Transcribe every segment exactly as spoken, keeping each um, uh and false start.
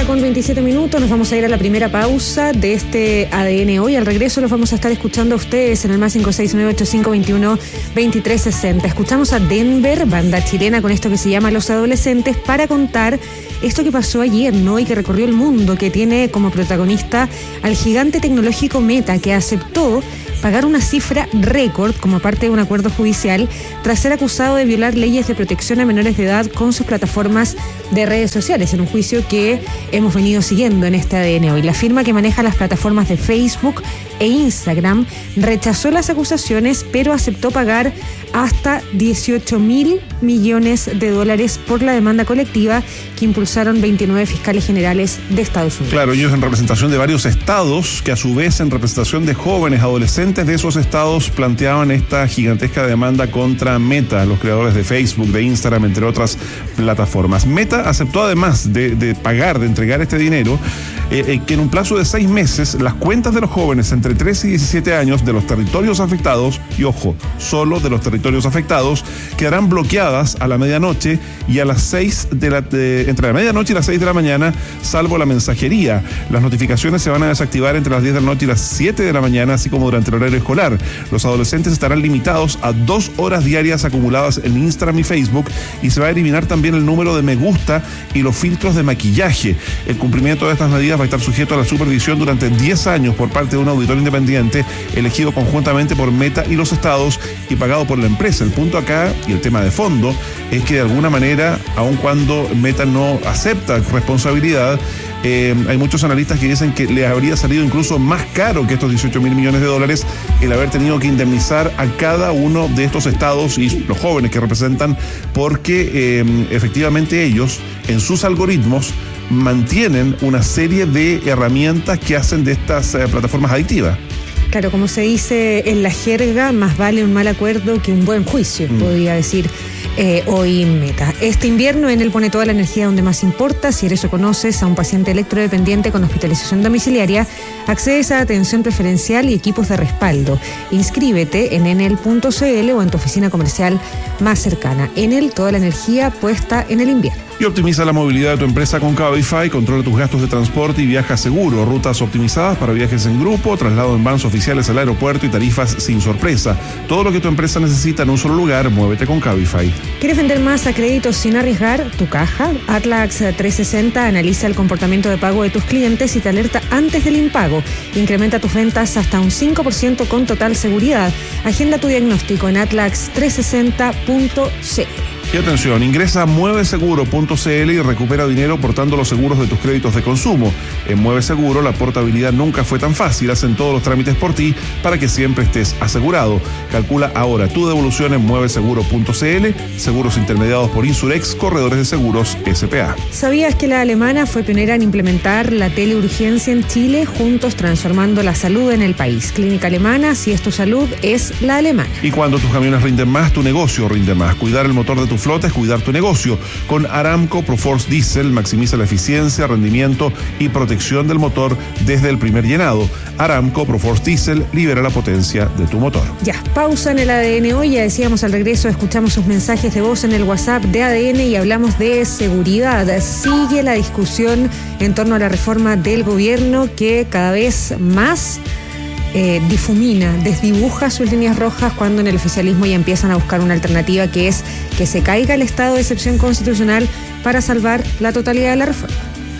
con veintisiete minutos, nos vamos a ir a la primera pausa de este A D N Hoy. Al regreso los vamos a estar escuchando a ustedes en el más cinco seis nueve ocho cinco dos uno dos tres seis cero. Escuchamos a Denver, banda chilena con esto que se llama Los Adolescentes, para contar esto que pasó ayer, ¿no? Y que recorrió el mundo, que tiene como protagonista al gigante tecnológico Meta, que aceptó pagar una cifra récord como parte de un acuerdo judicial tras ser acusado de violar leyes de protección a menores de edad con sus plataformas de redes sociales, en un juicio que hemos venido siguiendo en este A D N Hoy. La firma que maneja las plataformas de Facebook e Instagram rechazó las acusaciones, pero aceptó pagar hasta dieciocho mil millones de dólares por la demanda colectiva que impulsaron veintinueve fiscales generales de Estados Unidos. Claro, ellos en representación de varios estados, que a su vez en representación de jóvenes, adolescentes de esos estados, planteaban esta gigantesca demanda contra Meta, los creadores de Facebook, de Instagram, entre otras plataformas. Meta aceptó además de, de pagar, de entregar este dinero, eh, eh, que en un plazo de seis meses las cuentas de los jóvenes entre trece y diecisiete años de los territorios afectados, y ojo, solo de los territorios afectados, quedarán bloqueadas a la medianoche y a las seis de la, de, entre la medianoche y las seis de la mañana, salvo la mensajería. Las notificaciones se van a desactivar entre las diez de la noche y las siete de la mañana, así como durante el horario escolar. Los adolescentes estarán limitados a dos horas diarias acumuladas en Instagram y Facebook, y se va a eliminar también el número de me gusta y los filtros de maquillaje. El cumplimiento de estas medidas va a estar sujeto a la supervisión durante diez años por parte de un auditor independiente elegido conjuntamente por Meta y los estados y pagado por la empresa. El punto acá, y el tema de fondo, es que de alguna manera, aun cuando Meta no acepta responsabilidad, eh, hay muchos analistas que dicen que le habría salido incluso más caro que estos dieciocho mil millones de dólares el haber tenido que indemnizar a cada uno de estos estados y los jóvenes que representan, porque eh, efectivamente ellos en sus algoritmos mantienen una serie de herramientas que hacen de estas eh, plataformas adictivas. Claro, como se dice en la jerga, más vale un mal acuerdo que un buen juicio, mm. podría decir eh, hoy Meta. Este invierno en él pone toda la energía donde más importa. Si eres o conoces a un paciente electrodependiente con hospitalización domiciliaria, accedes a atención preferencial y equipos de respaldo. Inscríbete en enel punto c l o en tu oficina comercial más cercana. Enel, toda la energía puesta en el invierno. Y optimiza la movilidad de tu empresa con Cabify, controla tus gastos de transporte y viaja seguro. Rutas optimizadas para viajes en grupo, traslado en vans oficiales al aeropuerto y tarifas sin sorpresa. Todo lo que tu empresa necesita en un solo lugar, muévete con Cabify. ¿Quieres vender más a créditos sin arriesgar tu caja? Atlax trescientos sesenta analiza el comportamiento de pago de tus clientes y te alerta antes del impago. Incrementa tus ventas hasta un cinco por ciento con total seguridad. Agenda tu diagnóstico en atlax trescientos sesenta punto c l. Y atención, ingresa a mueve seguro punto c l y recupera dinero portando los seguros de tus créditos de consumo. En Mueve Seguro la portabilidad nunca fue tan fácil, hacen todos los trámites por ti para que siempre estés asegurado. Calcula ahora tu devolución en mueve seguro punto c l, seguros intermediados por Insurex, corredores de seguros S P A. ¿Sabías que la alemana fue pionera en implementar la teleurgencia en Chile? Juntos transformando la salud en el país. Clínica Alemana, si es tu salud, es la alemana. Y cuando tus camiones rinden más, tu negocio rinde más. Cuidar el motor de tu flota es cuidar tu negocio. Con Aramco ProForce Diesel maximiza la eficiencia, rendimiento y protección del motor desde el primer llenado. Aramco ProForce Diesel libera la potencia de tu motor. Ya, pausa en el A D N Hoy. Ya decíamos al regreso, escuchamos sus mensajes de voz en el WhatsApp de A D N y hablamos de seguridad. Sigue la discusión en torno a la reforma del gobierno que cada vez más Eh, difumina, desdibuja sus líneas rojas cuando en el oficialismo ya empiezan a buscar una alternativa, que es que se caiga el estado de excepción constitucional para salvar la totalidad de la reforma.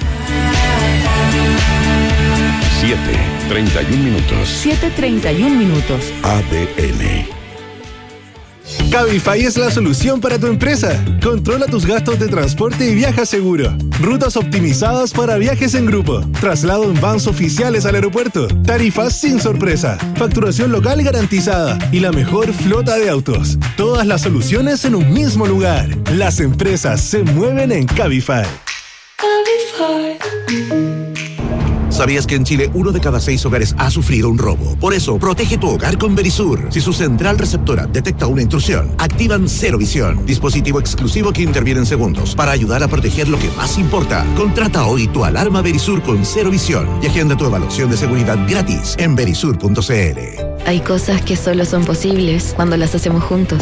siete treinta y un minutos. siete treinta y un minutos. A D N. Cabify es la solución para tu empresa. Controla tus gastos de transporte y viaja seguro. Rutas optimizadas para viajes en grupo. Traslado en vans oficiales al aeropuerto. Tarifas sin sorpresa. Facturación local garantizada. Y la mejor flota de autos. Todas las soluciones en un mismo lugar. Las empresas se mueven en Cabify. Cabify. ¿Sabías que en Chile uno de cada seis hogares ha sufrido un robo? Por eso, protege tu hogar con Verisur. Si su central receptora detecta una intrusión, activan Cero Visión, dispositivo exclusivo que interviene en segundos para ayudar a proteger lo que más importa. Contrata hoy tu alarma Verisur con Cero Visión y agenda tu evaluación de seguridad gratis en verisur punto c l. Hay cosas que solo son posibles cuando las hacemos juntos.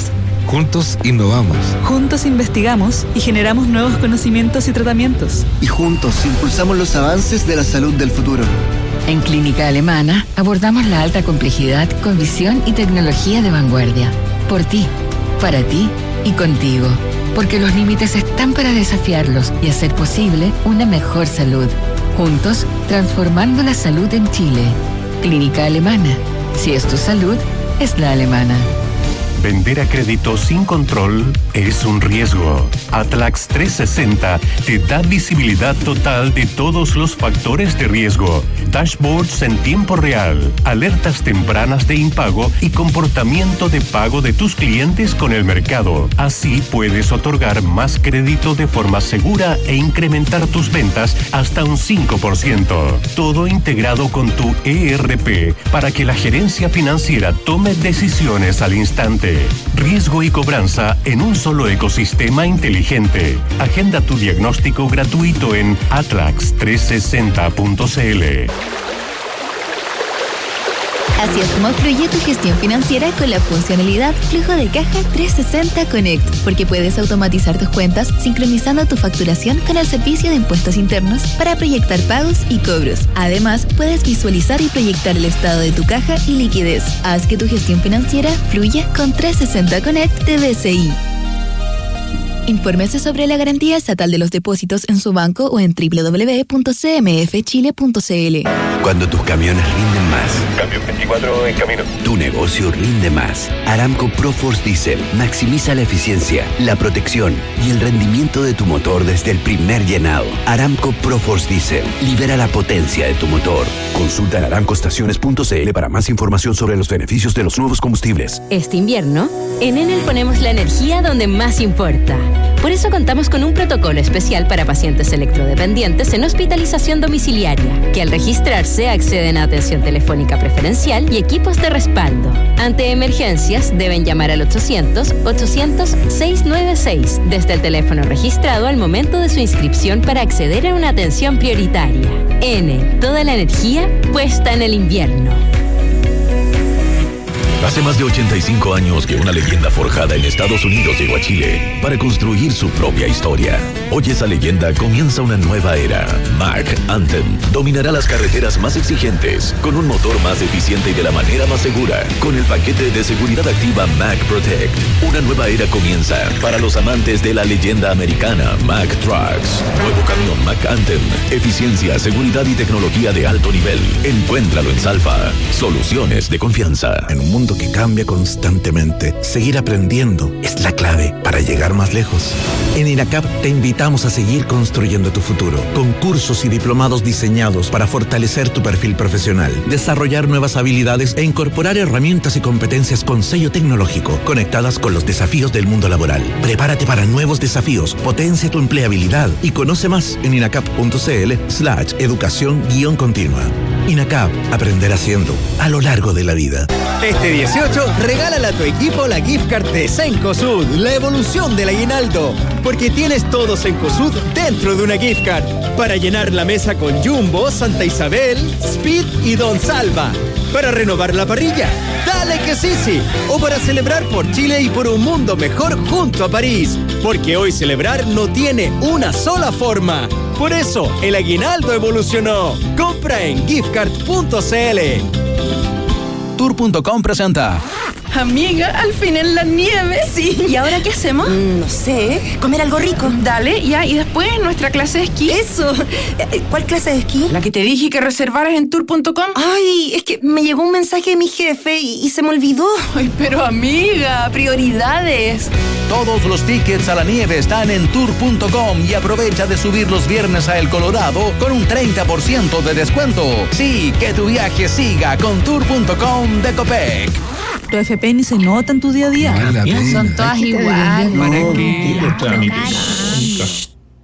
Juntos innovamos. Juntos investigamos y generamos nuevos conocimientos y tratamientos. Y juntos impulsamos los avances de la salud del futuro. En Clínica Alemana abordamos la alta complejidad con visión y tecnología de vanguardia. Por ti, para ti y contigo. Porque los límites están para desafiarlos y hacer posible una mejor salud. Juntos, transformando la salud en Chile. Clínica Alemana. Si es tu salud, es la alemana. Vender a crédito sin control es un riesgo. Atlax trescientos sesenta te da visibilidad total de todos los factores de riesgo, dashboards en tiempo real, alertas tempranas de impago y comportamiento de pago de tus clientes con el mercado. Así puedes otorgar más crédito de forma segura e incrementar tus ventas hasta un cinco por ciento. Todo integrado con tu E R P para que la gerencia financiera tome decisiones al instante. Riesgo y cobranza en un solo ecosistema inteligente. Agenda tu diagnóstico gratuito en atlax trescientos sesenta punto c l. Así es como fluye tu gestión financiera con la funcionalidad Flujo de Caja trescientos sesenta Connect, porque puedes automatizar tus cuentas sincronizando tu facturación con el servicio de impuestos internos para proyectar pagos y cobros. Además, puedes visualizar y proyectar el estado de tu caja y liquidez. Haz que tu gestión financiera fluya con trescientos sesenta Connect de B C I. Infórmese sobre la garantía estatal de los depósitos en su banco o en doble u doble u doble u punto c m f chile punto c l. Cuando tus camiones rinden más. Camión veinticuatro en camino. Tu negocio rinde más. Aramco ProForce Diesel maximiza la eficiencia, la protección y el rendimiento de tu motor desde el primer llenado. Aramco ProForce Diesel libera la potencia de tu motor. Consulta en aramco estaciones punto c l para más información sobre los beneficios de los nuevos combustibles. Este invierno, en Enel ponemos la energía donde más importa. Por eso contamos con un protocolo especial para pacientes electrodependientes en hospitalización domiciliaria, que al registrarse acceden a atención telefónica preferencial y equipos de respaldo. Ante emergencias, deben llamar al ochocientos, ochocientos, seiscientos noventa y seis desde el teléfono registrado al momento de su inscripción para acceder a una atención prioritaria. Enel, toda la energía puesta en el invierno. Hace más de ochenta y cinco años que una leyenda forjada en Estados Unidos llegó a Chile para construir su propia historia. Hoy esa leyenda comienza una nueva era. Mack Anthem dominará las carreteras más exigentes con un motor más eficiente y de la manera más segura, con el paquete de seguridad activa Mack Protect. Una nueva era comienza para los amantes de la leyenda americana Mack Trucks. Nuevo camión Mack Anthem. Eficiencia, seguridad y tecnología de alto nivel. Encuéntralo en Salfa. Soluciones de confianza. En un mundo que cambia constantemente, seguir aprendiendo es la clave para llegar más lejos. En INACAP te invitamos a seguir construyendo tu futuro, con cursos y diplomados diseñados para fortalecer tu perfil profesional, desarrollar nuevas habilidades e incorporar herramientas y competencias con sello tecnológico, conectadas con los desafíos del mundo laboral. Prepárate para nuevos desafíos, potencia tu empleabilidad y conoce más en inacap punto c l slash educación guión continua. INACAP, aprender haciendo a lo largo de la vida. Este dieciocho, regálale a tu equipo la gift card de Cencosud, la evolución del aguinaldo, porque tienes todo Cencosud dentro de una gift card, para llenar la mesa con Jumbo, Santa Isabel, Speed y Don Salva, para renovar la parrilla, dale que sí sí, o para celebrar por Chile y por un mundo mejor junto a París, porque hoy celebrar no tiene una sola forma. Por eso, el aguinaldo evolucionó. Compra en giftcard punto c l. Tour punto com presenta. Amiga, al fin en la nieve. Sí. ¿Y ahora qué hacemos? Mm, no sé, comer algo rico. Dale, ya, y después nuestra clase de esquí. Eso. ¿Cuál clase de esquí? La que te dije que reservaras en tour punto com. Ay, es que me llegó un mensaje de mi jefe y, y se me olvidó. Ay, pero amiga, prioridades. Todos los tickets a la nieve están en tour punto com y aprovecha de subir los viernes a El Colorado con un treinta por ciento de descuento. Sí, que tu viaje siga con tour punto com de Copec. Tu F P ni se nota en tu día a día. Son todas iguales. ¿Para qué?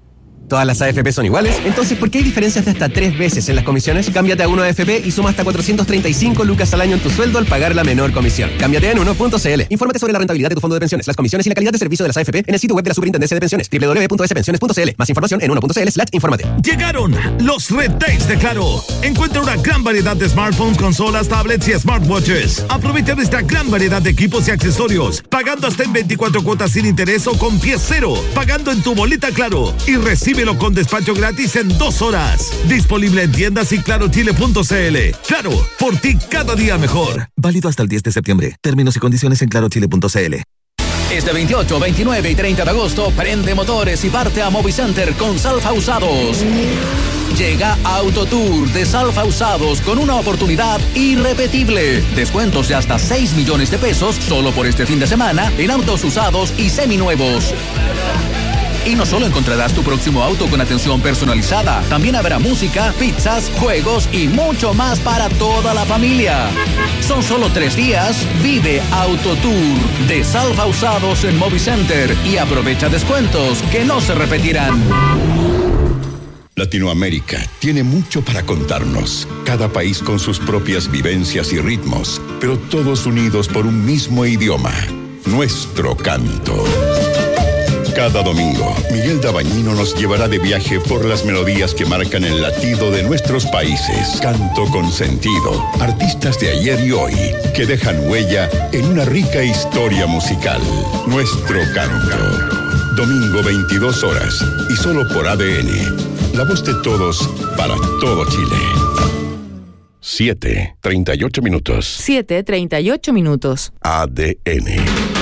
¿Todas las A F P son iguales? Entonces, ¿por qué hay diferencias de hasta tres veces en las comisiones? Cámbiate a Uno A F P y suma hasta cuatrocientos treinta y cinco lucas al año en tu sueldo al pagar la menor comisión. Cámbiate en uno punto c l. Infórmate sobre la rentabilidad de tu fondo de pensiones, las comisiones y la calidad de servicio de las A F P en el sitio web de la Superintendencia de Pensiones, doble u doble u doble u punto s pensiones punto c l. Más información en uno punto c l slash infórmate. Llegaron los Red Days de Claro. Encuentra una gran variedad de smartphones, consolas, tablets y smartwatches. Aprovecha nuestra gran variedad de equipos y accesorios, pagando hasta en veinticuatro cuotas sin interés o con pie cero, pagando en tu boleta Claro y recíbelo con despacho gratis en dos horas. Disponible en tiendas y claro chile punto c l. Claro, por ti cada día mejor. Válido hasta el diez de septiembre. Términos y condiciones en claro chile punto c l. Este veintiocho, veintinueve y treinta de agosto, prende motores y parte a Movicenter con Salfa Usados. Llega Autotour de Salfa Usados con una oportunidad irrepetible. Descuentos de hasta seis millones de pesos solo por este fin de semana en autos usados y seminuevos. Y no solo encontrarás tu próximo auto con atención personalizada, también habrá música, pizzas, juegos y mucho más para toda la familia. Son solo tres días. Vive Autotour de Salfa Usados en Movicenter y aprovecha descuentos que no se repetirán. Latinoamérica tiene mucho para contarnos, cada país con sus propias vivencias y ritmos, pero todos unidos por un mismo idioma, nuestro canto. Cada domingo, Miguel Dabañino nos llevará de viaje por las melodías que marcan el latido de nuestros países. Canto con sentido, artistas de ayer y hoy, que dejan huella en una rica historia musical. Nuestro canto. Domingo veintidós horas y solo por A D N. La voz de todos para todo Chile. siete, treinta y ocho minutos. siete, treinta y ocho minutos. A D N.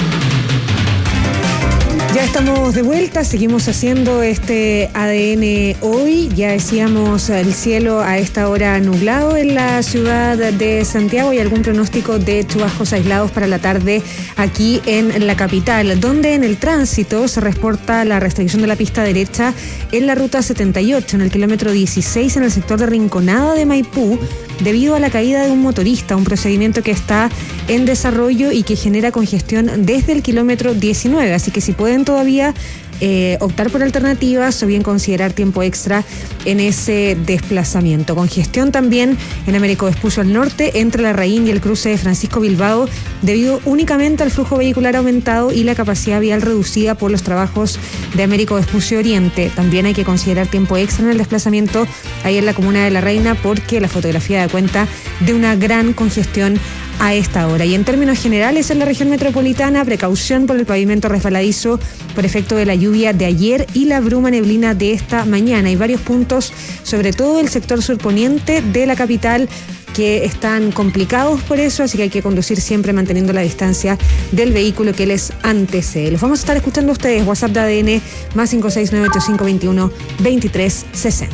Ya estamos de vuelta, seguimos haciendo este A D N hoy. Ya decíamos el cielo a esta hora nublado en la ciudad de Santiago y algún pronóstico de chubascos aislados para la tarde aquí en la capital, donde en el tránsito se reporta la restricción de la pista derecha en la ruta setenta y ocho, en el kilómetro dieciséis, en el sector de Rinconada de Maipú, debido a la caída de un motorista, un procedimiento que está en desarrollo y que genera congestión desde el kilómetro diecinueve. Así que si pueden todavía eh, optar por alternativas o bien considerar tiempo extra en ese desplazamiento. Congestión también en Américo Vespucio al norte, entre Larraín y el cruce de Francisco Bilbao, debido únicamente al flujo vehicular aumentado y la capacidad vial reducida por los trabajos de Américo Vespucio Oriente. También hay que considerar tiempo extra en el desplazamiento ahí en la comuna de La Reina, porque la fotografía da cuenta de una gran congestión a esta hora. Y en términos generales en la región metropolitana, precaución por el pavimento resbaladizo por efecto de la lluvia de ayer y la bruma neblina de esta mañana. Hay varios puntos, sobre todo el sector surponiente de la capital, que están complicados por eso, así que hay que conducir siempre manteniendo la distancia del vehículo que les antecede. Los vamos a estar escuchando a ustedes. WhatsApp de A D N más cinco seis nueve ocho cinco dos uno, dos tres seis cero.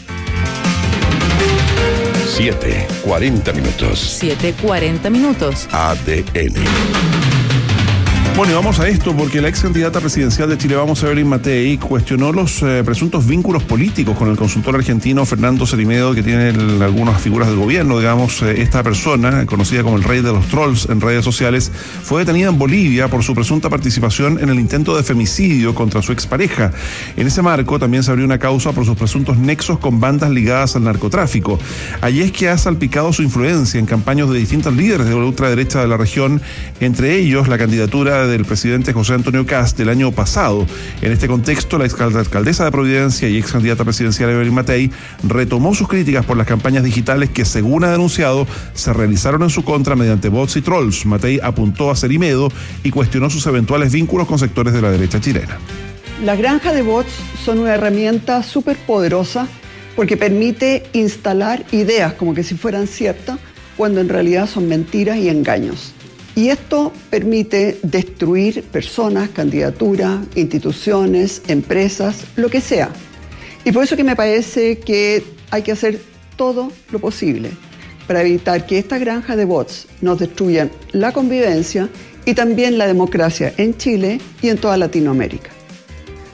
siete, cuarenta minutos. siete, cuarenta minutos. A D N. Bueno, y vamos a esto porque la ex candidata presidencial de Chile Vamos, Evelyn Matei, cuestionó los eh, presuntos vínculos políticos con el consultor argentino Fernando Cerimedo, que tiene el, algunas figuras del gobierno. Digamos, eh, esta persona, conocida como el rey de los trolls en redes sociales, fue detenida en Bolivia por su presunta participación en el intento de femicidio contra su expareja. En ese marco también se abrió una causa por sus presuntos nexos con bandas ligadas al narcotráfico. Allí es que ha salpicado su influencia en campañas de distintos líderes de la ultraderecha de la región, entre ellos la candidatura del presidente José Antonio Kast del año pasado. En este contexto, la exalcaldesa de Providencia y ex candidata presidencial Evelyn Matei retomó sus críticas por las campañas digitales que, según ha denunciado, se realizaron en su contra mediante bots y trolls. Matei apuntó a Cerimedo y cuestionó sus eventuales vínculos con sectores de la derecha chilena. Las granjas de bots son una herramienta súper poderosa porque permite instalar ideas como que si fueran ciertas, cuando en realidad son mentiras y engaños. Y esto permite destruir personas, candidaturas, instituciones, empresas, lo que sea. Y por eso que me parece que hay que hacer todo lo posible para evitar que estas granjas de bots nos destruyan la convivencia y también la democracia en Chile y en toda Latinoamérica.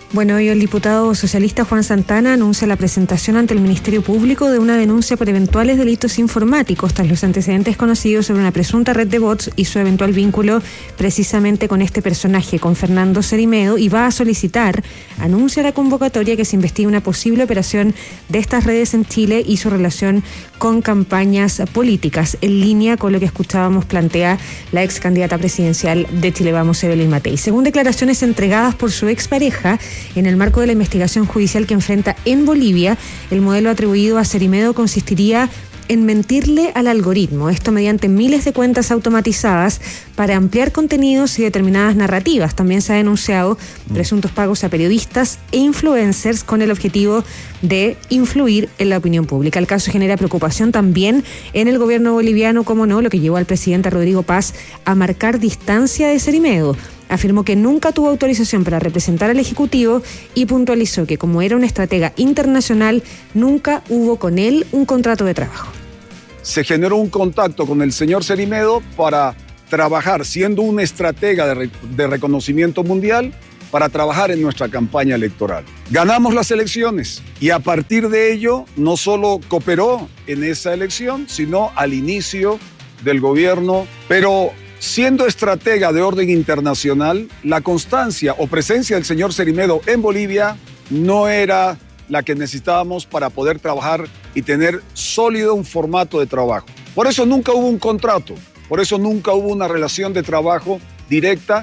Bueno, hoy el diputado socialista Juan Santana anuncia la presentación ante el Ministerio Público de una denuncia por eventuales delitos informáticos tras los antecedentes conocidos sobre una presunta red de bots y su eventual vínculo precisamente con este personaje, con Fernando Cerimedo, y va a solicitar, anuncia la convocatoria, que se investigue una posible operación de estas redes en Chile y su relación con campañas políticas, en línea con lo que escuchábamos plantea la ex candidata presidencial de Chile Vamos, Evelyn Matei. Según declaraciones entregadas por su expareja, en el marco de la investigación judicial que enfrenta en Bolivia, el modelo atribuido a Cerimedo consistiría en mentirle al algoritmo, esto mediante miles de cuentas automatizadas para ampliar contenidos y determinadas narrativas. También se ha denunciado presuntos pagos a periodistas e influencers con el objetivo de influir en la opinión pública. El caso genera preocupación también en el gobierno boliviano, como no, lo que llevó al presidente Rodrigo Paz a marcar distancia de Cerimedo. Afirmó que nunca tuvo autorización para representar al Ejecutivo y puntualizó que, como era un estratega internacional, nunca hubo con él un contrato de trabajo. Se generó un contacto con el señor Cerimedo para trabajar, siendo un estratega de, re- de reconocimiento mundial, para trabajar en nuestra campaña electoral. Ganamos las elecciones y a partir de ello no solo cooperó en esa elección, sino al inicio del gobierno, pero siendo estratega de orden internacional, la constancia o presencia del señor Cerimedo en Bolivia no era la que necesitábamos para poder trabajar y tener sólido un formato de trabajo. Por eso nunca hubo un contrato, por eso nunca hubo una relación de trabajo directa.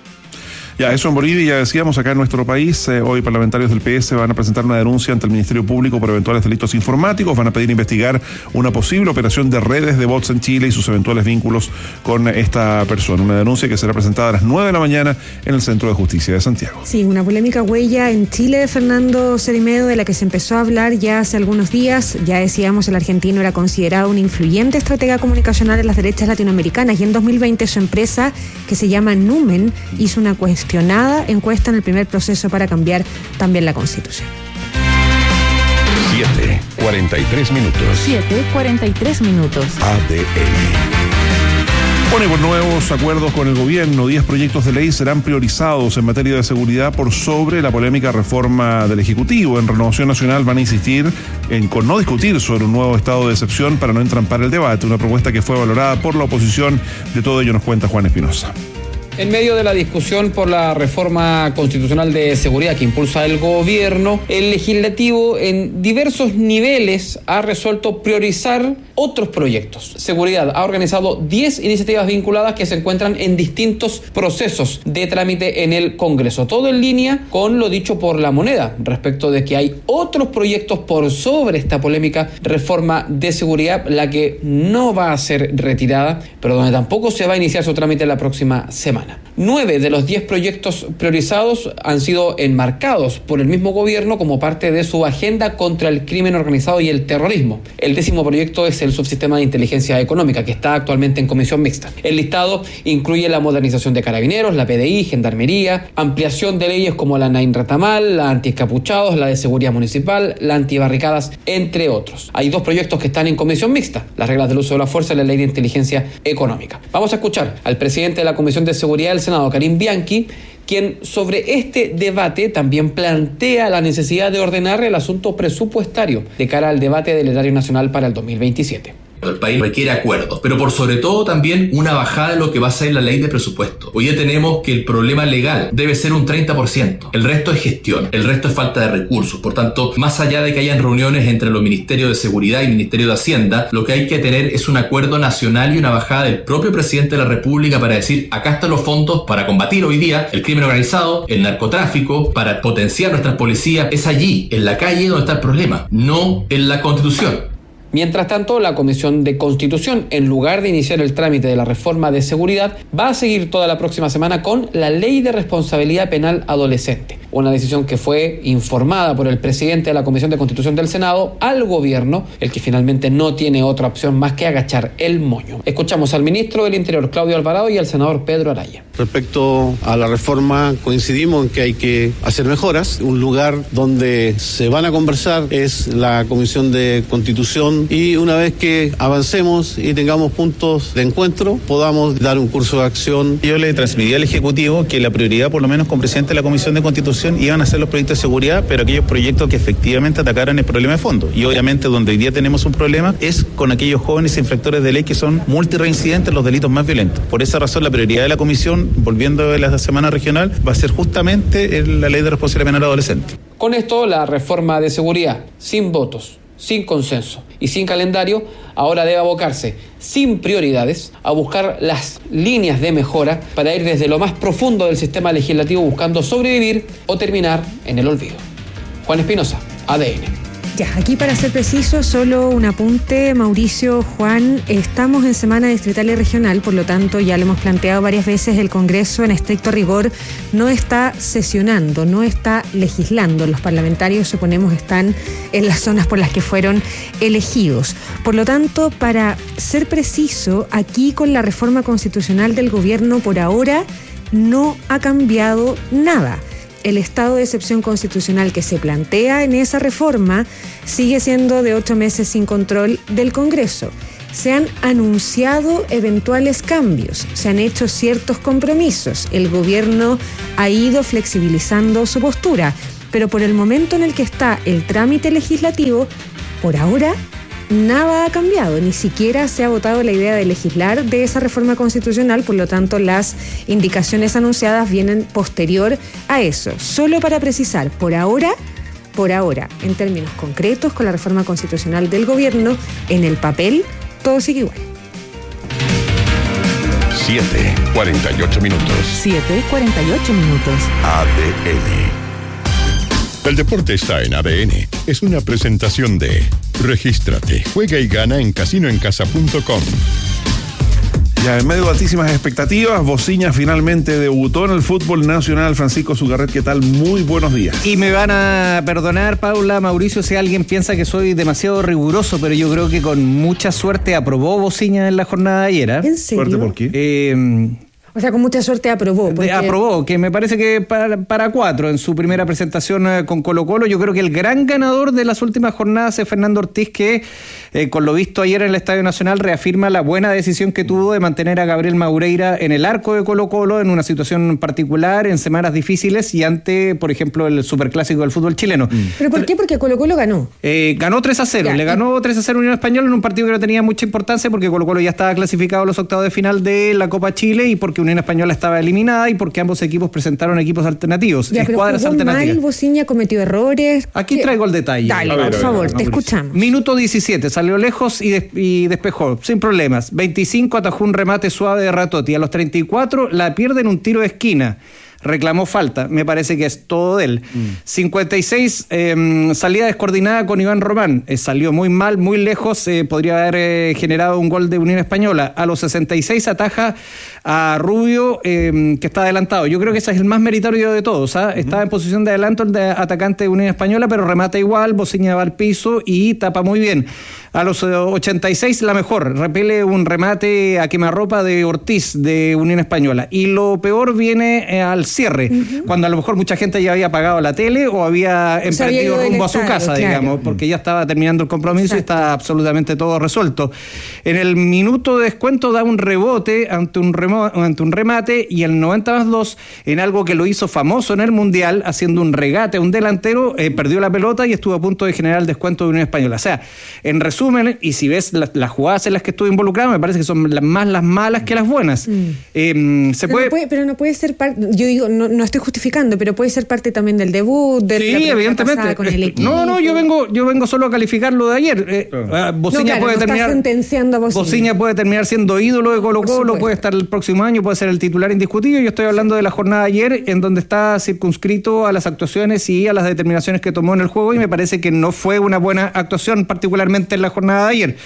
Ya, eso en Bolivia, ya decíamos, acá en nuestro país, eh, hoy parlamentarios del P S van a presentar una denuncia ante el Ministerio Público por eventuales delitos informáticos, van a pedir investigar una posible operación de redes de bots en Chile y sus eventuales vínculos con esta persona. Una denuncia que será presentada a las nueve de la mañana en el Centro de Justicia de Santiago. Sí, una polémica huella en Chile de Fernando Cerimedo, de la que se empezó a hablar ya hace algunos días. Ya decíamos, el argentino era considerado un influyente estratega comunicacional en las derechas latinoamericanas y en dos mil veinte su empresa, que se llama Numen, hizo una cuestión encuesta en el primer proceso para cambiar también la Constitución. siete, cuarenta y tres minutos. siete, cuarenta y tres minutos. A D N. Bueno, y por nuevos acuerdos con el gobierno, diez proyectos de ley serán priorizados en materia de seguridad por sobre la polémica reforma del Ejecutivo. En Renovación Nacional van a insistir en con no discutir sobre un nuevo estado de excepción para no entrampar el debate, una propuesta que fue valorada por la oposición. De todo ello nos cuenta Juan Espinosa. En medio de la discusión por la reforma constitucional de seguridad que impulsa el gobierno, el legislativo en diversos niveles ha resuelto priorizar otros proyectos. Seguridad ha organizado diez iniciativas vinculadas que se encuentran en distintos procesos de trámite en el Congreso. Todo en línea con lo dicho por La Moneda respecto de que hay otros proyectos por sobre esta polémica reforma de seguridad, la que no va a ser retirada, pero donde tampoco se va a iniciar su trámite la próxima semana. Nueve de los diez proyectos priorizados han sido enmarcados por el mismo gobierno como parte de su agenda contra el crimen organizado y el terrorismo. El décimo proyecto es el subsistema de inteligencia económica, que está actualmente en comisión mixta. El listado incluye la modernización de carabineros, la P D I, gendarmería, ampliación de leyes como la Nain Ratamal, la antiescapuchados, la de seguridad municipal, la antibarricadas, entre otros. Hay dos proyectos que están en comisión mixta, las reglas del uso de la fuerza y la ley de inteligencia económica. Vamos a escuchar al presidente de la Comisión de Seguridad del Senado, Karim Bianchi, quien sobre este debate también plantea la necesidad de ordenar el asunto presupuestario de cara al debate del erario nacional para el dos mil veintisiete. El país requiere acuerdos, pero por sobre todo también una bajada de lo que va a ser la ley de presupuesto. Hoy ya tenemos que el problema legal debe ser un treinta por ciento. El resto es gestión, el resto es falta de recursos. Por tanto, más allá de que hayan reuniones entre los Ministerios de Seguridad y Ministerio de Hacienda, lo que hay que tener es un acuerdo nacional y una bajada del propio presidente de la República para decir, acá están los fondos para combatir hoy día el crimen organizado, el narcotráfico, para potenciar nuestras policías. Es allí, en la calle, donde está el problema, no en la Constitución. Mientras tanto, la Comisión de Constitución, en lugar de iniciar el trámite de la reforma de seguridad, va a seguir toda la próxima semana con la Ley de Responsabilidad Penal Adolescente. Una decisión que fue informada por el presidente de la Comisión de Constitución del Senado al gobierno, el que finalmente no tiene otra opción más que agachar el moño. Escuchamos al ministro del Interior, Claudio Alvarado, y al senador Pedro Araya. Respecto a la reforma, coincidimos en que hay que hacer mejoras. Un lugar donde se van a conversar es la Comisión de Constitución, constitución y una vez que avancemos y tengamos puntos de encuentro, podamos dar un curso de acción. Yo le transmití al Ejecutivo que la prioridad, por lo menos con presidente de la Comisión de Constitución, iban a ser los proyectos de seguridad, pero aquellos proyectos que efectivamente atacaran el problema de fondo. Y obviamente donde hoy día tenemos un problema es con aquellos jóvenes infractores de ley que son multireincidentes en los delitos más violentos. Por esa razón la prioridad de la Comisión, volviendo de la semana regional, va a ser justamente la ley de responsabilidad penal adolescente. Con esto, la reforma de seguridad, sin votos, sin consenso y sin calendario, ahora debe abocarse, sin prioridades, a buscar las líneas de mejora para ir desde lo más profundo del sistema legislativo buscando sobrevivir o terminar en el olvido. Juan Espinosa, A D N. Ya, aquí para ser preciso, solo un apunte, Mauricio, Juan, estamos en semana distrital y regional, por lo tanto, ya lo hemos planteado varias veces, el Congreso en estricto rigor no está sesionando, no está legislando. Los parlamentarios, suponemos, están en las zonas por las que fueron elegidos. Por lo tanto, para ser preciso, aquí con la reforma constitucional del gobierno, por ahora, no ha cambiado nada. El estado de excepción constitucional que se plantea en esa reforma sigue siendo de ocho meses sin control del Congreso. Se han anunciado eventuales cambios, se han hecho ciertos compromisos. El gobierno ha ido flexibilizando su postura, pero por el momento en el que está el trámite legislativo, por ahora nada ha cambiado, ni siquiera se ha votado la idea de legislar de esa reforma constitucional, por lo tanto las indicaciones anunciadas vienen posterior a eso. Solo para precisar, por ahora, por ahora, en términos concretos, con la reforma constitucional del gobierno, en el papel, todo sigue igual. siete, cuarenta y ocho minutos. siete, cuarenta y ocho minutos. A D N. El deporte está en A D N. Es una presentación de Regístrate, juega y gana en casino en casa punto com. Ya en medio de altísimas expectativas, Bociña finalmente debutó en el fútbol nacional. Francisco Zugarret, ¿qué tal? Muy buenos días. Y me van a perdonar, Paula, Mauricio, si alguien piensa que soy demasiado riguroso, pero yo creo que con mucha suerte aprobó Bociña en la jornada de ayer. ¿En serio? ¿Suerte por qué? Eh... O sea, con mucha suerte aprobó. Porque... Aprobó, que me parece que para, para cuatro en su primera presentación eh, con Colo Colo. Yo creo que el gran ganador de las últimas jornadas es Fernando Ortiz, que eh, con lo visto ayer en el Estadio Nacional reafirma la buena decisión que tuvo de mantener a Gabriel Maureira en el arco de Colo Colo en una situación particular, en semanas difíciles y ante, por ejemplo, el superclásico del fútbol chileno. Mm. ¿Pero por qué? Porque Colo Colo ganó. Eh, ganó tres a cero. Ya. Le ganó tres a cero a Unión Española en un partido que no tenía mucha importancia porque Colo Colo ya estaba clasificado a los octavos de final de la Copa Chile y porque Unión Española estaba eliminada y porque ambos equipos presentaron equipos alternativos, ya, escuadras pero jugó alternativas. Mal, Bociña cometió errores. Aquí ¿Qué? Traigo el detalle. Dale, ver, por ver, favor, ver, te escuchamos. Minuto diecisiete, salió lejos y, des- y despejó, sin problemas. veinticinco, atajó un remate suave de Ratotti. A los treinta y cuatro, la pierde en un tiro de esquina. Reclamó falta, me parece que es todo de él. Mm. cincuenta y seis, eh, salida descoordinada con Iván Román. Eh, salió muy mal, muy lejos, eh, podría haber eh, generado un gol de Unión Española. A los sesenta y seis ataja a Rubio, eh, que está adelantado. Yo creo que ese es el más meritorio de todos. ¿ah? Está uh-huh. en posición de adelanto el de atacante de Unión Española, pero remata igual, Bociña va al piso y tapa muy bien. A los ochenta y seis, la mejor, repele un remate a quemarropa de Ortiz de Unión Española. Y lo peor viene eh, al cierre, uh-huh. cuando a lo mejor mucha gente ya había apagado la tele o había emprendido o sea, rumbo a su casa, claro. digamos, porque ya estaba terminando el compromiso. Exacto. Y está absolutamente todo resuelto. En el minuto de descuento da un rebote ante un, remo- ante un remate y el noventa más dos, en algo que lo hizo famoso en el Mundial, haciendo un regate a un delantero, eh, perdió la pelota y estuvo a punto de generar el descuento de Unión Española. O sea, en resumen, y si ves las, las jugadas en las que estuve involucrado, me parece que son las, más las malas que las buenas. Mm. Eh, se pero, puede... No puede, pero no puede ser parte, yo digo, no, no estoy justificando, pero puede ser parte también del debut, de sí, la evidentemente. Con el equipo. No, no, yo vengo, yo vengo solo a calificar lo de ayer. Eh, claro. Bociña no, claro, puede no terminar. sentenciando a Bociña. Bociña puede terminar siendo ídolo de Colo Colo, puede estar el próximo año, puede ser el titular indiscutido. Yo estoy hablando de la jornada de ayer, en donde está circunscrito a las actuaciones y a las determinaciones que tomó en el juego, y me parece que no fue una buena actuación, particularmente en la jornada de ayer.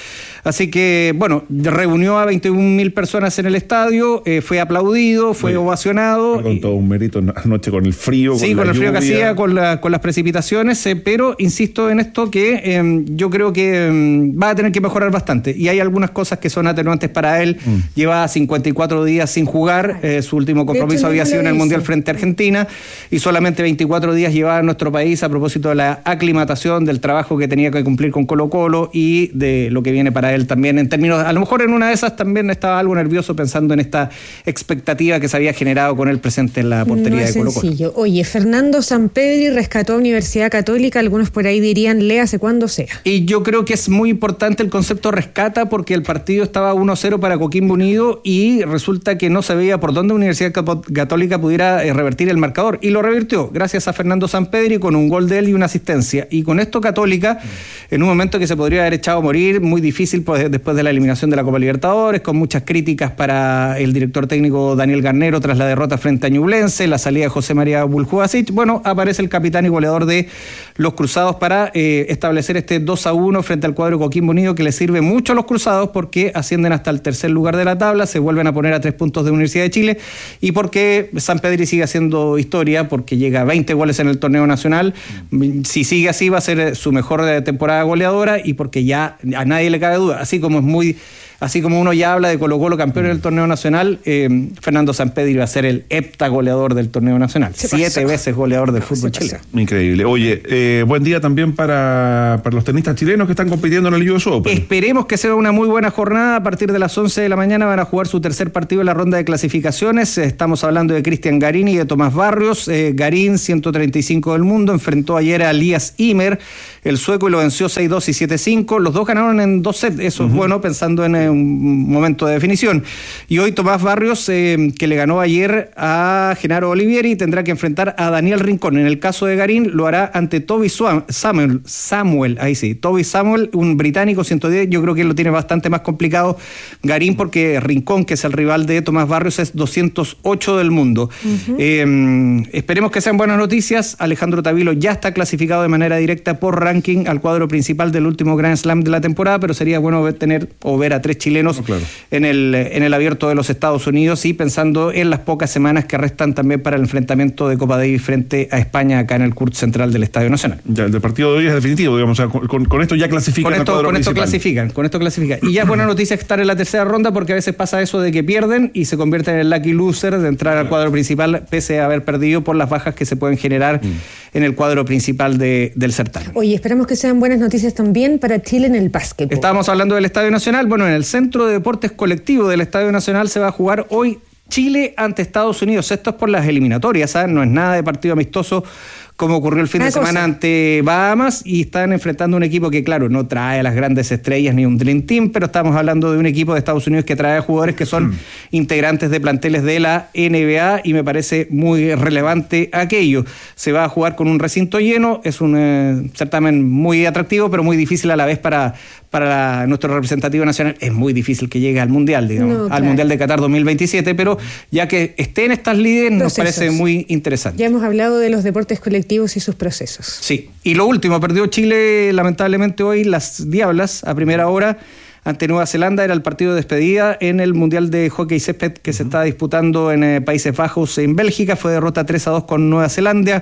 Así que, bueno, reunió a veintiún mil personas en el estadio, eh, fue aplaudido, fue Oye, ovacionado. Con y, todo un mérito anoche con el frío. Sí, con, con el frío que hacía, con, la, con las precipitaciones, eh, pero insisto en esto que eh, yo creo que eh, va a tener que mejorar bastante. Y hay algunas cosas que son atenuantes para él. Mm. Lleva cincuenta y cuatro días sin jugar, eh, su último compromiso había sido en el Mundial frente a Argentina, y solamente veinticuatro días llevaba en nuestro país a propósito de la aclimatación, del trabajo que tenía que cumplir con Colo-Colo y de lo que viene para él también en términos, a lo mejor en una de esas también estaba algo nervioso pensando en esta expectativa que se había generado con él presente en la portería no de Colo-Colo. Sencillo. Oye, Fernando Sampedri rescató a Universidad Católica, algunos por ahí dirían léase cuando sea. Y yo creo que es muy importante el concepto rescata porque el partido estaba uno cero para Coquimbo Unido y resulta que no se veía por dónde Universidad Católica pudiera revertir el marcador, y lo revirtió gracias a Fernando Sampedri con un gol de él y una asistencia, y con esto Católica en un momento que se podría haber echado a morir, muy difícil pues, después de la eliminación de la Copa Libertadores, con muchas críticas para el director técnico Daniel Garnero tras la derrota frente a Ñublense, la salida de José María Buljubasic, bueno, aparece el capitán y goleador de los Cruzados para eh, establecer este dos a uno frente al cuadro Coquimbo Unido, que le sirve mucho a los Cruzados porque ascienden hasta el tercer lugar de la tabla, se vuelven a poner a tres puntos de Universidad de Chile, y porque Sampedri sigue haciendo historia, porque llega a veinte goles en el torneo nacional, si sigue así va a ser su mejor temporada goleadora, y porque ya a nadie le cabe duda, así como es muy... Así como uno ya habla de Colo-Colo campeón en el torneo nacional, eh, Fernando Sampedri va a ser el hepta goleador del torneo nacional. Siete veces goleador del fútbol chileno. Increíble. Oye, eh, buen día también para, para los tenistas chilenos que están compitiendo en el U S Open. Esperemos que sea una muy buena jornada. A partir de las once de la mañana van a jugar su tercer partido en la ronda de clasificaciones. Estamos hablando de Cristian Garín y de Tomás Barrios. Eh, Garín, ciento treinta y cinco del mundo, enfrentó ayer a Elias Ymer, el sueco, y lo venció seis dos y siete cinco. Los dos ganaron en dos sets. Eso uh-huh. es bueno pensando en... Eh, un momento de definición. Y hoy Tomás Barrios, eh, que le ganó ayer a Genaro Olivieri, tendrá que enfrentar a Daniel Rincón. En el caso de Garín, lo hará ante Toby Samuel, Samuel, ahí sí, Toby Samuel, un británico, ciento diez. Yo creo que lo tiene bastante más complicado Garín, porque Rincón, que es el rival de Tomás Barrios, es doscientos ocho del mundo. Uh-huh. Eh, esperemos que sean buenas noticias. Alejandro Tavilo ya está clasificado de manera directa por ranking al cuadro principal del último Grand Slam de la temporada, pero sería bueno ver, tener o ver a tres chilenos claro. en el en el abierto de los Estados Unidos, y pensando en las pocas semanas que restan también para el enfrentamiento de Copa Davis frente a España acá en el Curt Central del Estadio Nacional. Ya, el partido de hoy es definitivo, digamos, o sea, con, con esto ya clasifican. Con esto, con esto clasifican, con esto clasifican. Y ya es buena noticia estar en la tercera ronda, porque a veces pasa eso de que pierden y se convierten en el lucky loser de entrar al cuadro principal, pese a haber perdido por las bajas que se pueden generar mm. en el cuadro principal de, del certamen. Oye, esperamos que sean buenas noticias también para Chile en el básquetbol. Estábamos hablando del Estadio Nacional. Bueno, en el Centro de Deportes Colectivo del Estadio Nacional se va a jugar hoy Chile ante Estados Unidos. Esto es por las eliminatorias, ¿sabes? No es nada de partido amistoso como ocurrió el fin Una de semana cosa. ante Bahamas, y están enfrentando un equipo que, claro, no trae a las grandes estrellas ni un Dream Team, pero estamos hablando de un equipo de Estados Unidos que trae a jugadores que son mm. integrantes de planteles de la N B A, y me parece muy relevante aquello. Se va a jugar con un recinto lleno, es un eh, certamen muy atractivo, pero muy difícil a la vez para, para la, nuestro representativo nacional. Es muy difícil que llegue al Mundial, digamos, no, claro. al Mundial de Qatar dos mil veintisiete, pero ya que esté en estas líderes nos parece muy interesante. Ya hemos hablado de los deportes colectivos y sus procesos. Sí, y lo último, perdió Chile lamentablemente hoy las Diablas a primera hora ante Nueva Zelanda. Era el partido de despedida en el Mundial de Hockey Césped que uh-huh. se está disputando en eh, Países Bajos, en Bélgica. Fue derrota tres a dos con Nueva Zelanda.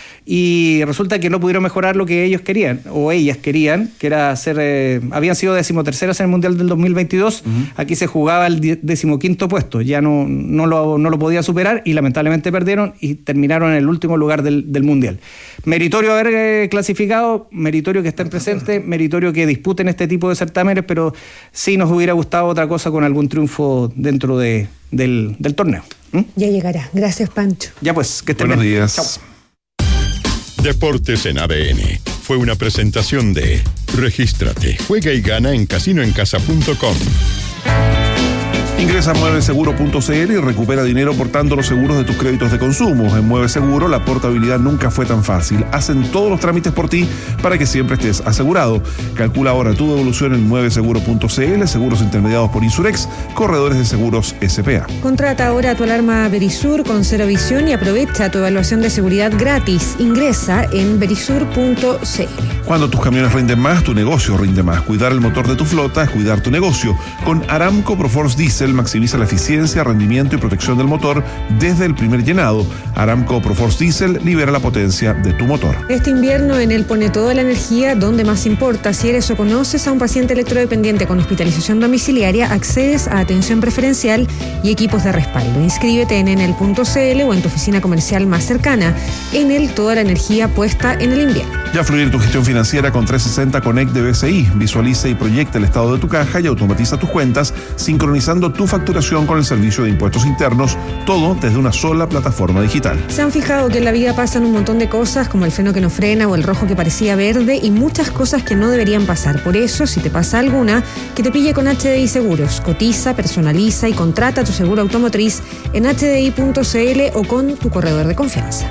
Y resulta que no pudieron mejorar lo que ellos querían, o ellas querían, que era hacer, eh, habían sido decimoterceras en el Mundial del dos mil veintidós, uh-huh. aquí se jugaba el decimoquinto puesto, ya no, no, lo, no lo podía superar, y lamentablemente perdieron y terminaron en el último lugar del, del Mundial. Meritorio haber eh, clasificado, meritorio que estén presentes, meritorio que disputen este tipo de certámenes, pero sí nos hubiera gustado otra cosa con algún triunfo dentro de, del, del torneo. ¿Mm? Ya llegará. Gracias, Pancho. Ya pues, que estén Buenos bien. días. Chao. Deportes en A D N fue una presentación de Regístrate, juega y gana en casino en casa punto com. Ingresa a mueve seguro punto c l y recupera dinero portando los seguros de tus créditos de consumo. En Mueve Seguro la portabilidad nunca fue tan fácil. Hacen todos los trámites por ti para que siempre estés asegurado. Calcula ahora tu devolución en mueve seguro punto c l, seguros intermediados por Insurex, corredores de seguros S P A. Contrata ahora tu alarma Verisur con cero visión y aprovecha tu evaluación de seguridad gratis. Ingresa en verisur punto c l. Cuando tus camiones rinden más, tu negocio rinde más. Cuidar el motor de tu flota es cuidar tu negocio. Con Aramco Proforce Diesel maximiza la eficiencia, rendimiento y protección del motor desde el primer llenado. Aramco Proforce Diesel libera la potencia de tu motor. Este invierno en él pone toda la energía donde más importa. Si eres o conoces a un paciente electrodependiente con hospitalización domiciliaria, accedes a atención preferencial y equipos de respaldo. Inscríbete en enel punto c l o en tu oficina comercial más cercana. Enel, toda la energía puesta en el invierno. Ya fluir tu gestión financiera con trescientos sesenta Connect de B C I. Visualiza y proyecta el estado de tu caja y automatiza tus cuentas, sincronizando tu facturación con el servicio de impuestos internos, todo desde una sola plataforma digital. Se han fijado que en la vida pasan un montón de cosas, como el freno que no frena o el rojo que parecía verde, y muchas cosas que no deberían pasar. Por eso, si te pasa alguna, que te pille con H D I Seguros. Cotiza, personaliza y contrata tu seguro automotriz en h d i punto c l o con tu corredor de confianza.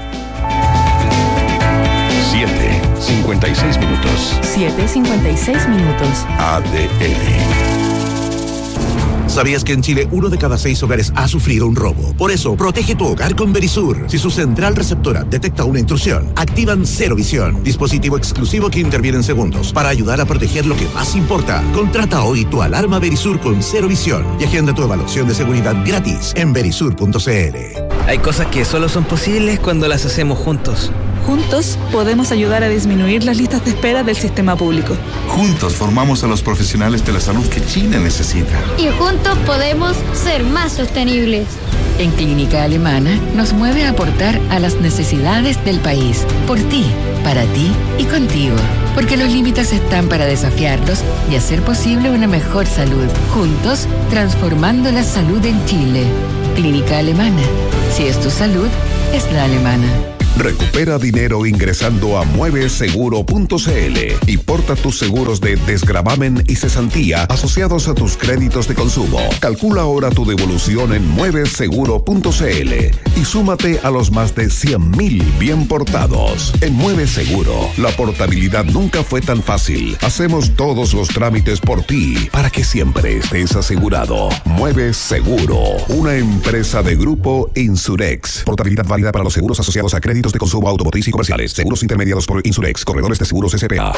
siete cincuenta y seis minutos. siete cincuenta y seis minutos. A D N. ¿Sabías que en Chile uno de cada seis hogares ha sufrido un robo? Por eso, protege tu hogar con Verisur. Si su central receptora detecta una intrusión, activan Cero Visión, dispositivo exclusivo que interviene en segundos para ayudar a proteger lo que más importa. Contrata hoy tu alarma Verisur con Cero Visión y agenda tu evaluación de seguridad gratis en verisur punto c l. Hay cosas que solo son posibles cuando las hacemos juntos. Juntos podemos ayudar a disminuir las listas de espera del sistema público. Juntos formamos a los profesionales de la salud que Chile necesita. Y juntos podemos ser más sostenibles. En Clínica Alemana nos mueve a aportar a las necesidades del país. Por ti, para ti y contigo. Porque los límites están para desafiarlos y hacer posible una mejor salud. Juntos, transformando la salud en Chile. Clínica Alemana. Si es tu salud, es la alemana. Recupera dinero ingresando a mueve seguro punto c l y porta tus seguros de desgravamen y cesantía asociados a tus créditos de consumo. Calcula ahora tu devolución en mueve seguro punto c l y súmate a los más de cien mil bien portados. En Mueve Seguro, la portabilidad nunca fue tan fácil. Hacemos todos los trámites por ti para que siempre estés asegurado. Mueve Seguro, una empresa de Grupo Insurex. Portabilidad válida para los seguros asociados a créditos de consumo automotriz y comerciales. Seguros intermediados por Insurex, corredores de seguros S P A.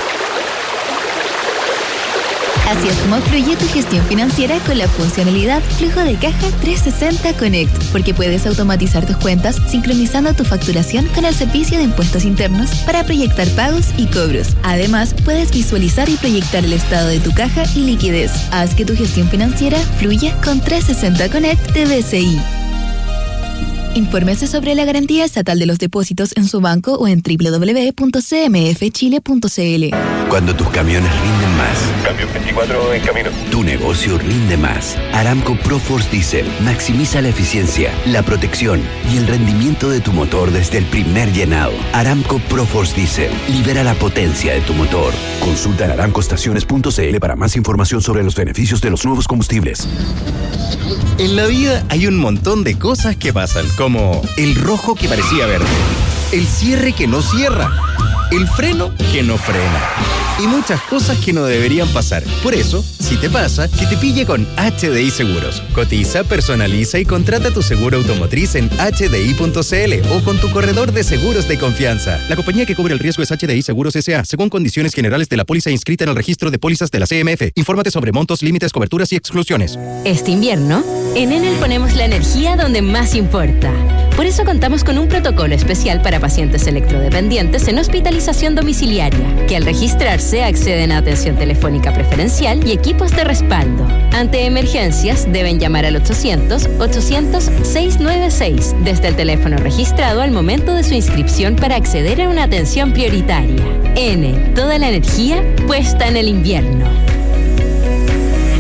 Así es como fluye tu gestión financiera con la funcionalidad Flujo de Caja trescientos sesenta Connect, porque puedes automatizar tus cuentas sincronizando tu facturación con el servicio de impuestos internos para proyectar pagos y cobros. Además, puedes visualizar y proyectar el estado de tu caja y liquidez. Haz que tu gestión financiera fluya con trescientos sesenta Connect de B C I. Infórmese sobre la garantía estatal de los depósitos en su banco o en doble u doble u doble u punto c m f chile punto c l. Cuando tus camiones rinden más. Cambio veinticuatro en camino. Tu negocio rinde más. Aramco Proforce Diesel maximiza la eficiencia, la protección y el rendimiento de tu motor desde el primer llenado. Aramco Proforce Diesel libera la potencia de tu motor. Consulta en aramco estaciones punto c l para más información sobre los beneficios de los nuevos combustibles. En la vida hay un montón de cosas que pasan, como el rojo que parecía verde, el cierre que no cierra, el freno que no frena y muchas cosas que no deberían pasar. Por eso, si te pasa, que te pille con H D I Seguros. Cotiza, personaliza y contrata tu seguro automotriz en h d i punto c l o con tu corredor de seguros de confianza. La compañía que cubre el riesgo es H D I Seguros S A, según condiciones generales de la póliza inscrita en el registro de pólizas de la C M F. Infórmate sobre montos, límites, coberturas y exclusiones. Este invierno, en Enel ponemos la energía donde más importa. Por eso contamos con un protocolo especial para pacientes electrodependientes en hospitalización domiciliaria, que al registrarse acceden a atención telefónica preferencial y equipos de respaldo. Ante emergencias, deben llamar al ochocientos, ochocientos, seiscientos noventa y seis desde el teléfono registrado al momento de su inscripción para acceder a una atención prioritaria. Enel, toda la energía puesta en el invierno.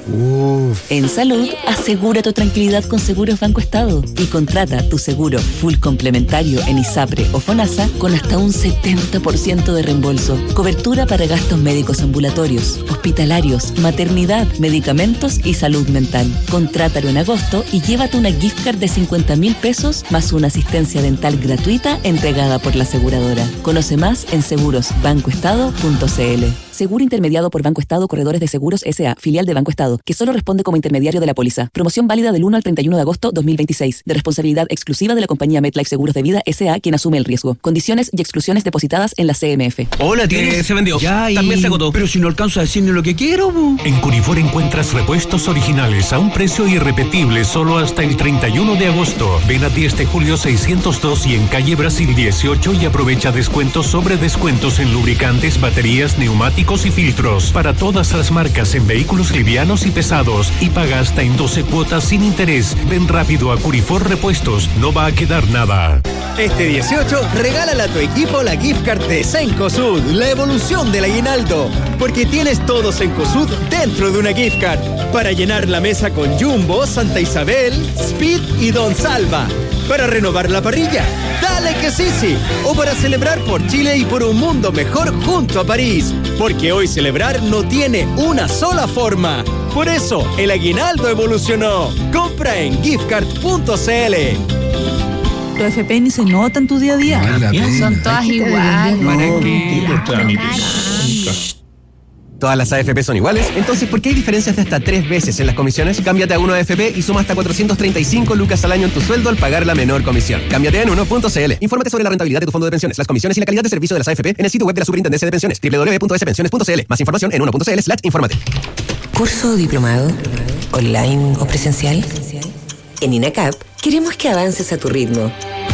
Uf. En salud, asegura tu tranquilidad con Seguros Banco Estado y contrata tu seguro full complementario en ISAPRE o FONASA con hasta un setenta por ciento de reembolso. Cobertura para gastos médicos ambulatorios, hospitalarios, maternidad, medicamentos y salud mental. Contrátalo en agosto y llévate una gift card de cincuenta mil pesos más una asistencia dental gratuita entregada por la aseguradora. Conoce más en seguros banco estado punto c l. Seguro intermediado por Banco Estado Corredores de Seguros S A, filial de Banco Estado, que solo responde como intermediario de la póliza. Promoción válida del uno al treinta y uno de agosto dos mil veintiséis, de responsabilidad exclusiva de la compañía MetLife Seguros de Vida S A, quien asume el riesgo. Condiciones y exclusiones depositadas en la C M F. Hola, ¿tienes? Eh, se vendió. Ya, y... También se agotó. Pero si no alcanzo a decir ni lo que quiero, bo. En Curifor encuentras repuestos originales a un precio irrepetible solo hasta el treinta y uno de agosto. Ven a diez de julio seiscientos dos y en calle Brasil dieciocho y aprovecha descuentos sobre descuentos en lubricantes, baterías, neumáticos y filtros. Para todas las marcas en vehículos livianos y pesados y paga hasta en doce cuotas sin interés. Ven rápido a Curifor Repuestos, no va a quedar nada. Este dieciocho, regálale a tu equipo la gift card de Cencosud, la evolución del aguinaldo. Porque tienes todo Cencosud dentro de una gift card. Para llenar la mesa con Jumbo, Santa Isabel, Speed y Don Salva. Para renovar la parrilla, dale que sí, sí. O para celebrar por Chile y por un mundo mejor junto a París. Porque hoy celebrar no tiene una sola forma. Por eso, el aguinaldo evolucionó. Compra en giftcard punto c l. Tu F P ni se nota en tu día a día. Son todas iguales. ¿Para qué? ¿Todas las A F P son iguales? Entonces, ¿por qué hay diferencias de hasta tres veces en las comisiones? Cámbiate a uno A F P y suma hasta cuatrocientos treinta y cinco lucas al año en tu sueldo al pagar la menor comisión. Cámbiate en uno punto c l. Infórmate sobre la rentabilidad de tu fondo de pensiones, las comisiones y la calidad de servicio de las A F P en el sitio web de la Superintendencia de Pensiones, doble u doble u doble u punto s pensiones punto c l. Más información en uno punto c l slash infórmate. ¿Curso o diplomado? ¿Online o presencial? En INACAP queremos que avances a tu ritmo.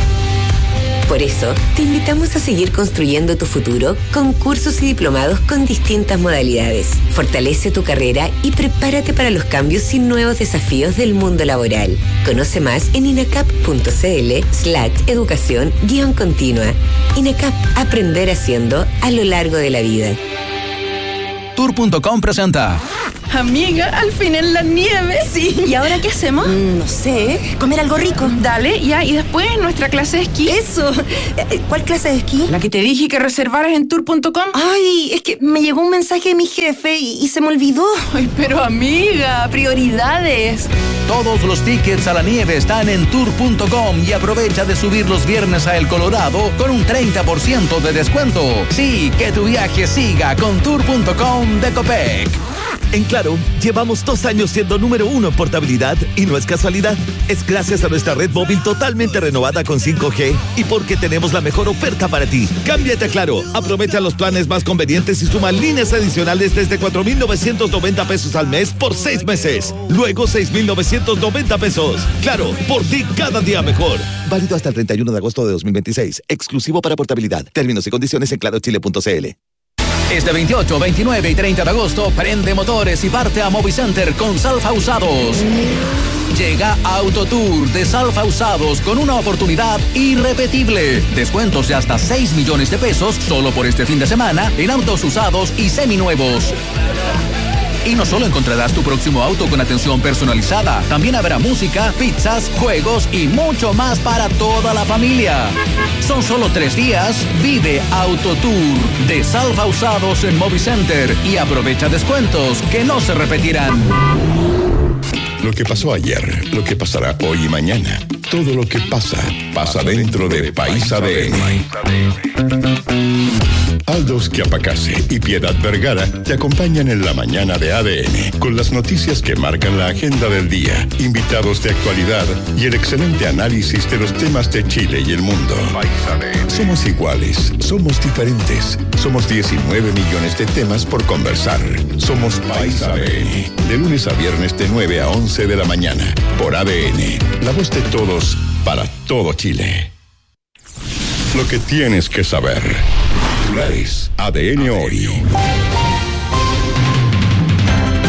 Por eso, te invitamos a seguir construyendo tu futuro con cursos y diplomados con distintas modalidades. Fortalece tu carrera y prepárate para los cambios y nuevos desafíos del mundo laboral. Conoce más en inacap punto c l slash educación guión continua. INACAP, aprender haciendo a lo largo de la vida. Tour punto com presenta. Amiga, al fin en la nieve. Sí. ¿Y ahora qué hacemos? Mm, no sé, comer algo rico. Dale, ya, y después nuestra clase de esquí. Eso. ¿Cuál clase de esquí? La que te dije que reservaras en tour punto com. Ay, es que me llegó un mensaje de mi jefe y, y se me olvidó. Ay, pero amiga, prioridades. Todos los tickets a la nieve están en tour punto com y aprovecha de subir los viernes a El Colorado con un treinta por ciento de descuento. Sí, que tu viaje siga con tour punto com de Copec. En Claro, llevamos dos años siendo número uno en portabilidad y no es casualidad. Es gracias a nuestra red móvil totalmente renovada con cinco G y porque tenemos la mejor oferta para ti. Cámbiate a Claro, aprovecha los planes más convenientes y suma líneas adicionales desde cuatro mil novecientos noventa pesos al mes por seis meses. Luego seis mil novecientos noventa pesos. Claro, por ti cada día mejor. Válido hasta el treinta y uno de agosto de dos mil veintiséis. Exclusivo para portabilidad. Términos y condiciones en claro chile punto c l. Este veintiocho, veintinueve y treinta de agosto, prende motores y parte a Movicenter con Salfa Usados. Llega Autotour de Salfa Usados con una oportunidad irrepetible. Descuentos de hasta seis millones de pesos solo por este fin de semana en autos usados y seminuevos. Y no solo encontrarás tu próximo auto con atención personalizada, también habrá música, pizzas, juegos y mucho más para toda la familia. Son solo tres días, vive Autotour de Salfa Usados en Movicenter y aprovecha descuentos que no se repetirán. Lo que pasó ayer, lo que pasará hoy y mañana, todo lo que pasa, pasa dentro de País A D N. Aldos Chiapacase y Piedad Vergara te acompañan en la mañana de A D N con las noticias que marcan la agenda del día, invitados de actualidad y el excelente análisis de los temas de Chile y el mundo. Somos iguales, somos diferentes, somos diecinueve millones de temas por conversar. Somos País A D N, de lunes a viernes de nueve a once de la mañana, por A D N, la voz de todos para todo Chile. Lo que tienes que saber. A D N hoy.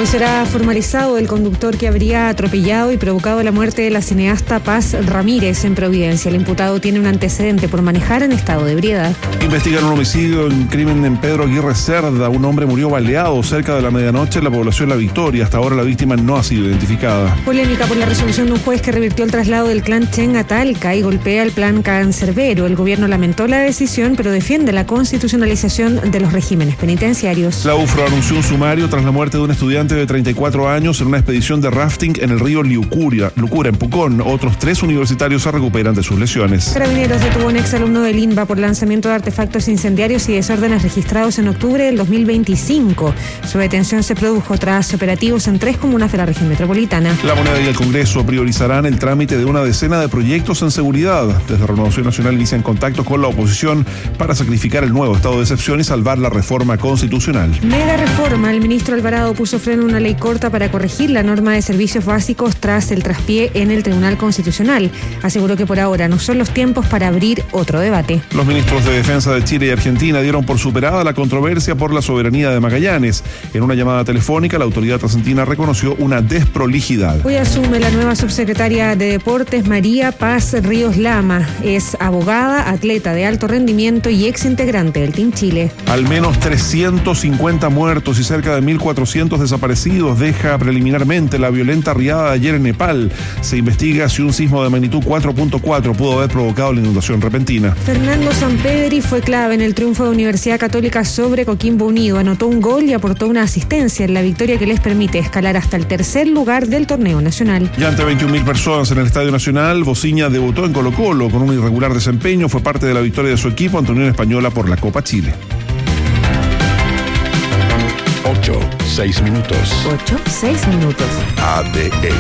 Hoy será formalizado el conductor que habría atropellado y provocado la muerte de la cineasta Paz Ramírez en Providencia. El imputado tiene un antecedente por manejar en estado de ebriedad. Investigan un homicidio en crimen en Pedro Aguirre Cerda. Un hombre murió baleado cerca de la medianoche en la población La Victoria. Hasta ahora la víctima no ha sido identificada. Polémica por la resolución de un juez que revirtió el traslado del clan Chen a Talca y golpea el plan Cancerbero. El gobierno lamentó la decisión, pero defiende la constitucionalización de los regímenes penitenciarios. La U F R O anunció un sumario tras la muerte de un estudiante de treinta y cuatro años en una expedición de rafting en el río Liucura, Lucura, en Pucón. Otros tres universitarios se recuperan de sus lesiones. Carabineros detuvo a un exalumno del INBA por lanzamiento de artefactos incendiarios y desórdenes registrados en octubre del dos mil veinticinco. Su detención se produjo tras operativos en tres comunas de la región metropolitana. La Moneda y el Congreso priorizarán el trámite de una decena de proyectos en seguridad. Desde Renovación Nacional inician contactos con la oposición para sacrificar el nuevo estado de excepción y salvar la reforma constitucional. Mega reforma. El ministro Alvarado puso freno a una ley corta para corregir la norma de servicios básicos tras el traspié en el Tribunal Constitucional. Aseguró que por ahora no son los tiempos para abrir otro debate. Los ministros de Defensa de Chile y Argentina dieron por superada la controversia por la soberanía de Magallanes. En una llamada telefónica, la autoridad argentina reconoció una desprolijidad. Hoy asume la nueva subsecretaria de Deportes, María Paz Ríos Lama. Es abogada, atleta de alto rendimiento y ex integrante del Team Chile. Al menos trescientos cincuenta muertos y cerca de mil cuatrocientos desaparecidos deja preliminarmente la violenta riada de ayer en Nepal. Se investiga si un sismo de magnitud cuatro punto cuatro pudo haber provocado la inundación repentina. Fernando Sampedri fue clave en el triunfo de Universidad Católica sobre Coquimbo Unido. Anotó un gol y aportó una asistencia en la victoria que les permite escalar hasta el tercer lugar del torneo nacional. Y ante veintiún mil personas en el Estadio Nacional, Bociña debutó en Colo-Colo con un irregular desempeño. Fue parte de la victoria de su equipo ante Unión Española por la Copa Chile. Ocho, seis minutos. Ocho, seis minutos. A D N.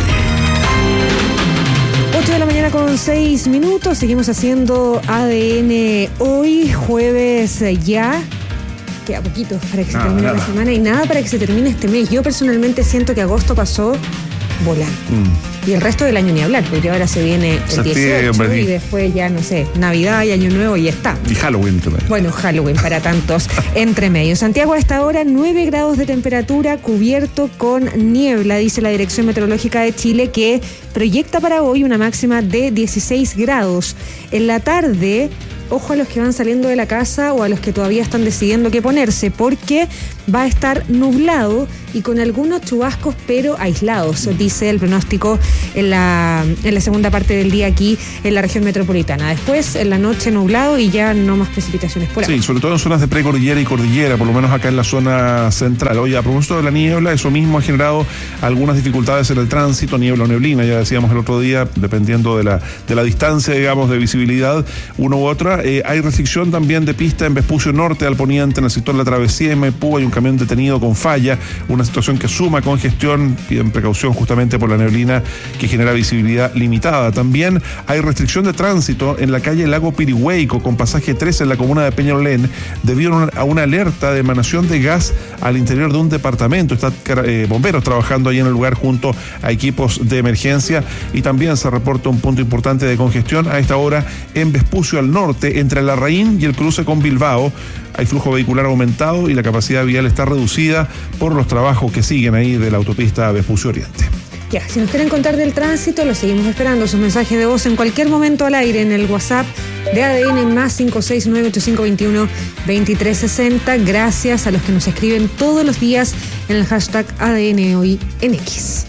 ocho de la mañana con seis minutos. Seguimos haciendo A D N hoy, jueves ya. Queda poquito para que se nada, termine nada. la semana y nada para que se termine este mes. Yo personalmente siento que agosto pasó volando. Mm. Y el resto del año ni hablar, porque ahora se viene el dieciocho y después ya, no sé, Navidad y Año Nuevo y está. Y Halloween también. Bueno, Halloween para tantos entre medio. Santiago a esta hora, nueve grados de temperatura, cubierto con niebla, dice la Dirección Meteorológica de Chile, que proyecta para hoy una máxima de dieciséis grados. En la tarde, ojo a los que van saliendo de la casa o a los que todavía están decidiendo qué ponerse, porque va a estar nublado y con algunos chubascos pero aislados, dice el pronóstico en la, en la segunda parte del día aquí en la región metropolitana. Después en la noche nublado y ya no más precipitaciones por ahora. Sí, sobre todo en zonas de precordillera y cordillera, por lo menos acá en la zona central. Oye, a propósito de la niebla, eso mismo ha generado algunas dificultades en el tránsito, niebla o neblina, ya decíamos el otro día, dependiendo de la, de la distancia, digamos, de visibilidad, uno u otra. Eh, hay restricción también de pista en Vespucio Norte al poniente, en el sector de la Travesía de Maipú, hay un camión detenido con falla, una situación que suma congestión, piden precaución justamente por la neblina que genera visibilidad limitada. También hay restricción de tránsito en la calle Lago Pirihueico con pasaje tres en la comuna de Peñalolén debido a una, a una alerta de emanación de gas al interior de un departamento. Están eh, bomberos trabajando ahí en el lugar junto a equipos de emergencia y también se reporta un punto importante de congestión a esta hora en Vespucio al norte entre Larraín y el cruce con Bilbao. Hay flujo vehicular aumentado y la capacidad vial está reducida por los trabajos que siguen ahí de la autopista Vespucio Oriente. Ya, si nos quieren contar del tránsito, los seguimos esperando. Sus mensajes de voz en cualquier momento al aire en el WhatsApp de A D N más cinco seis nueve ocho cinco dos uno dos tres seis cero. Gracias a los que nos escriben todos los días en el hashtag A D N hoy en X.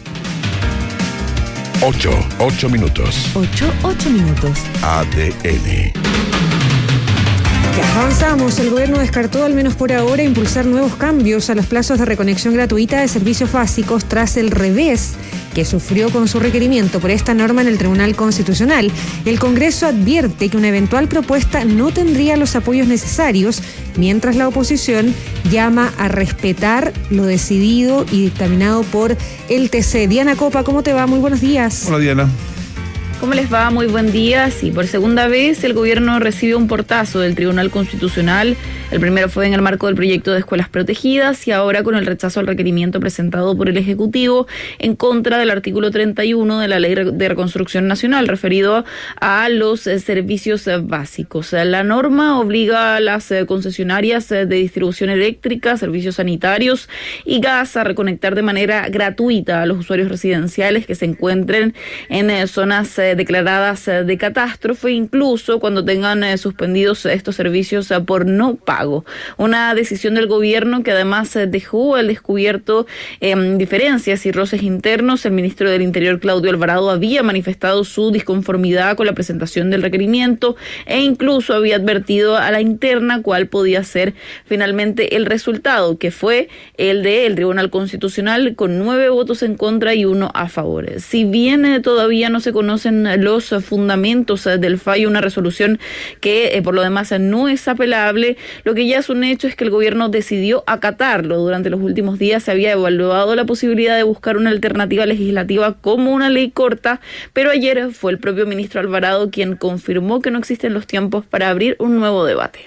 Ocho, ocho minutos. Ocho, ocho minutos. A D N. Avanzamos. El gobierno descartó, al menos por ahora, impulsar nuevos cambios a los plazos de reconexión gratuita de servicios básicos tras el revés que sufrió con su requerimiento por esta norma en el Tribunal Constitucional. El Congreso advierte que una eventual propuesta no tendría los apoyos necesarios, mientras la oposición llama a respetar lo decidido y dictaminado por el T C. Diana Copa, ¿cómo te va? Muy buenos días. Hola, Diana. ¿Cómo les va? Muy buen día. Sí, por segunda vez el gobierno recibe un portazo del Tribunal Constitucional. El primero fue en el marco del proyecto de escuelas protegidas y ahora con el rechazo al requerimiento presentado por el Ejecutivo en contra del artículo treinta y uno de la Ley de Reconstrucción Nacional referido a los eh, servicios eh, básicos. La norma obliga a las eh, concesionarias eh, de distribución eléctrica, servicios sanitarios y gas a reconectar de manera gratuita a los usuarios residenciales que se encuentren en eh, zonas eh, declaradas eh, de catástrofe, incluso cuando tengan eh, suspendidos estos servicios eh, por no pago. Una decisión del gobierno que además eh, dejó al descubierto eh, diferencias y roces internos. El ministro del Interior, Claudio Alvarado, había manifestado su disconformidad con la presentación del requerimiento e incluso había advertido a la interna cuál podía ser finalmente el resultado, que fue el del Tribunal Constitucional con nueve votos en contra y uno a favor. Si bien eh, todavía no se conocen los fundamentos eh, del fallo, una resolución que eh, por lo demás eh, no es apelable, lo que ya es un hecho es que el gobierno decidió acatarlo. Durante los últimos días se había evaluado la posibilidad de buscar una alternativa legislativa como una ley corta, pero ayer fue el propio ministro Alvarado quien confirmó que no existen los tiempos para abrir un nuevo debate.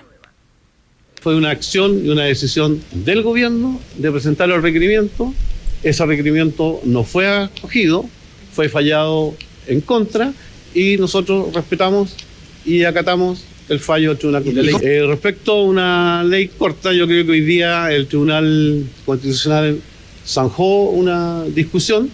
Fue una acción y una decisión del gobierno de presentar los requerimientos. Ese requerimiento no fue acogido, fue fallado en contra y nosotros respetamos y acatamos el fallo del Tribunal Constitucional. Eh, respecto a una ley corta, yo creo que hoy día el Tribunal Constitucional zanjó una discusión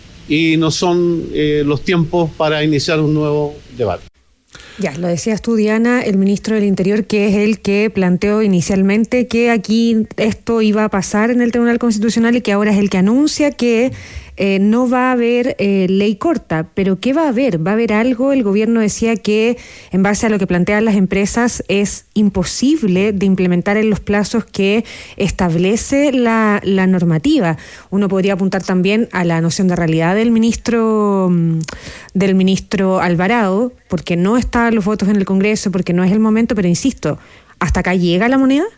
y no son eh, los tiempos para iniciar un nuevo debate. Ya, lo decías tú, Diana, el ministro del Interior, que es el que planteó inicialmente que aquí esto iba a pasar en el Tribunal Constitucional y que ahora es el que anuncia que Eh, no va a haber eh, ley corta, pero ¿qué va a haber? ¿Va a haber algo? El gobierno decía que en base a lo que plantean las empresas es imposible de implementar en los plazos que establece la, la normativa. Uno podría apuntar también a la noción de realidad del ministro del ministro Alvarado, porque no están los votos en el Congreso, porque no es el momento, pero insisto, ¿hasta acá llega la moneda?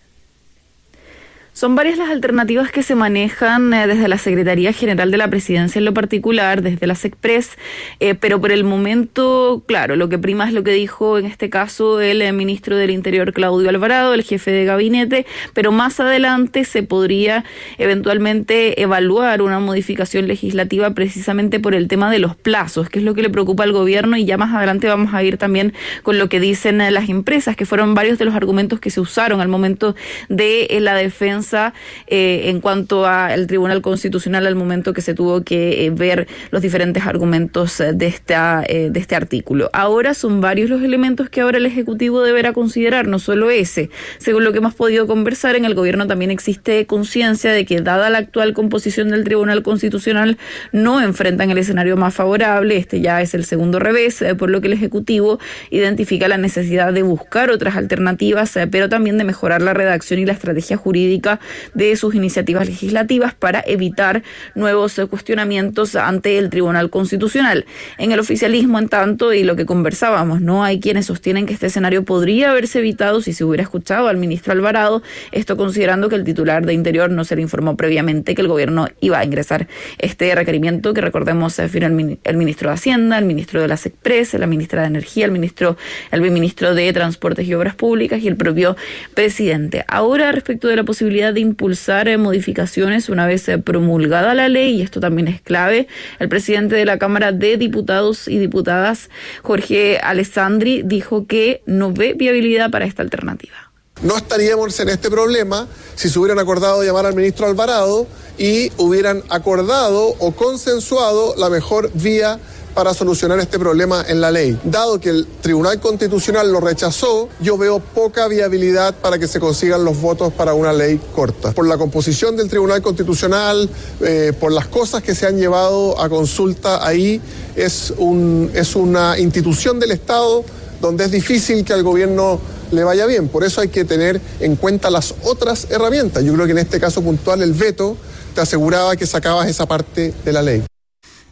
Son varias las alternativas que se manejan eh, desde la Secretaría General de la Presidencia en lo particular, desde la SECPRES, eh, pero por el momento, claro, lo que prima es lo que dijo en este caso el eh, ministro del Interior, Claudio Alvarado, el jefe de gabinete, pero más adelante se podría eventualmente evaluar una modificación legislativa precisamente por el tema de los plazos, que es lo que le preocupa al gobierno, y ya más adelante vamos a ir también con lo que dicen eh, las empresas, que fueron varios de los argumentos que se usaron al momento de eh, la defensa Eh, en cuanto al Tribunal Constitucional al momento que se tuvo que eh, ver los diferentes argumentos eh, de, esta, eh, de este artículo. Ahora son varios los elementos que ahora el Ejecutivo deberá considerar, no solo ese. Según lo que hemos podido conversar, en el gobierno también existe conciencia de que, dada la actual composición del Tribunal Constitucional, no enfrentan el escenario más favorable. Este ya es el segundo revés, eh, por lo que el Ejecutivo identifica la necesidad de buscar otras alternativas, eh, pero también de mejorar la redacción y la estrategia jurídica de sus iniciativas legislativas para evitar nuevos cuestionamientos ante el Tribunal Constitucional. En el oficialismo, en tanto, y lo que conversábamos, ¿no? Hay quienes sostienen que este escenario podría haberse evitado si se hubiera escuchado al ministro Alvarado, esto considerando que el titular de Interior no se le informó previamente que el gobierno iba a ingresar este requerimiento, que recordemos firmó el, el ministro de Hacienda, el ministro de la SECPRES, la ministra de Energía, el ministro, el viceministro de Transportes y Obras Públicas y el propio presidente. Ahora, respecto de la posibilidad de impulsar eh, modificaciones una vez eh, promulgada la ley, y esto también es clave, el presidente de la Cámara de Diputados y Diputadas, Jorge Alessandri, dijo que no ve viabilidad para esta alternativa. No estaríamos en este problema si se hubieran acordado llamar al ministro Alvarado y hubieran acordado o consensuado la mejor vía para solucionar este problema en la ley. Dado que el Tribunal Constitucional lo rechazó, yo veo poca viabilidad para que se consigan los votos para una ley corta. Por la composición del Tribunal Constitucional, eh, por las cosas que se han llevado a consulta ahí, es, un, es una institución del Estado donde es difícil que al gobierno le vaya bien. Por eso hay que tener en cuenta las otras herramientas. Yo creo que en este caso puntual el veto te aseguraba que sacabas esa parte de la ley.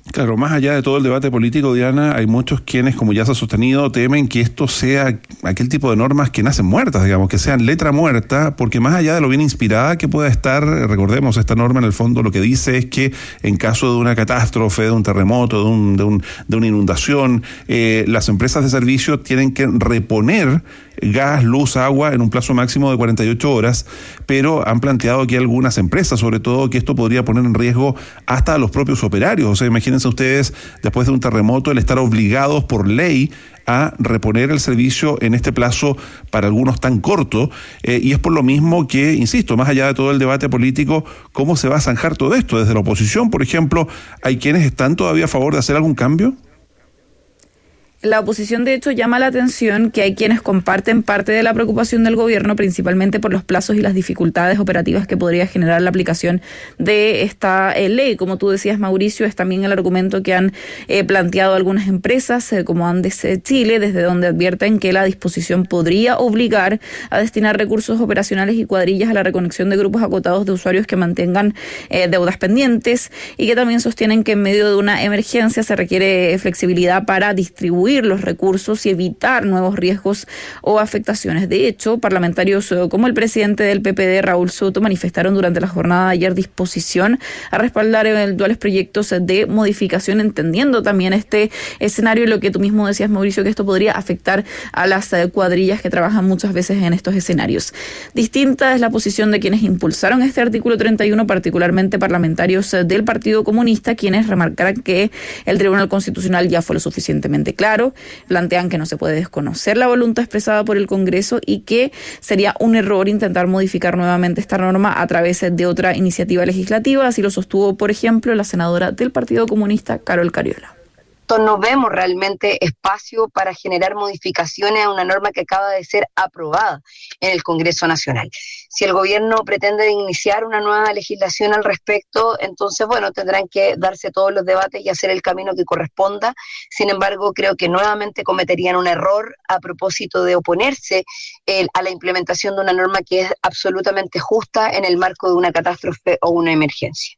Claro, más allá de todo el debate político, Diana, hay muchos quienes, como ya se ha sostenido, temen que esto sea aquel tipo de normas que nacen muertas, digamos, que sean letra muerta, porque más allá de lo bien inspirada que pueda estar, recordemos, esta norma en el fondo lo que dice es que en caso de una catástrofe, de un terremoto, de, un, de, un, de una inundación, eh, las empresas de servicio tienen que reponer gas, luz, agua en un plazo máximo de cuarenta y ocho horas, pero han planteado aquí algunas empresas, sobre todo, que esto podría poner en riesgo hasta a los propios operarios. O sea, imagínense ustedes, después de un terremoto, el estar obligados por ley a reponer el servicio en este plazo para algunos tan corto, eh, y es por lo mismo que, insisto, más allá de todo el debate político, ¿cómo se va a zanjar todo esto? Desde la oposición, por ejemplo, ¿hay quienes están todavía a favor de hacer algún cambio? La oposición, de hecho, llama la atención que hay quienes comparten parte de la preocupación del gobierno, principalmente por los plazos y las dificultades operativas que podría generar la aplicación de esta eh, ley. Como tú decías, Mauricio, es también el argumento que han eh, planteado algunas empresas, eh, como Andes Chile, desde donde advierten que la disposición podría obligar a destinar recursos operacionales y cuadrillas a la reconexión de grupos acotados de usuarios que mantengan eh, deudas pendientes, y que también sostienen que en medio de una emergencia se requiere flexibilidad para distribuir los recursos y evitar nuevos riesgos o afectaciones. De hecho, parlamentarios como el presidente del P P D, Raúl Soto, manifestaron durante la jornada de ayer disposición a respaldar eventuales proyectos de modificación, entendiendo también este escenario y lo que tú mismo decías, Mauricio, que esto podría afectar a las cuadrillas que trabajan muchas veces en estos escenarios. Distinta es la posición de quienes impulsaron este artículo treinta y uno, particularmente parlamentarios del Partido Comunista, quienes remarcaron que el Tribunal Constitucional ya fue lo suficientemente claro. Plantean que no se puede desconocer la voluntad expresada por el Congreso y que sería un error intentar modificar nuevamente esta norma a través de otra iniciativa legislativa. Así lo sostuvo, por ejemplo, la senadora del Partido Comunista, Carol Cariola. No vemos realmente espacio para generar modificaciones a una norma que acaba de ser aprobada en el Congreso Nacional. Si el gobierno pretende iniciar una nueva legislación al respecto, entonces, bueno, tendrán que darse todos los debates y hacer el camino que corresponda. Sin embargo, creo que nuevamente cometerían un error a propósito de oponerse eh, a la implementación de una norma que es absolutamente justa en el marco de una catástrofe o una emergencia.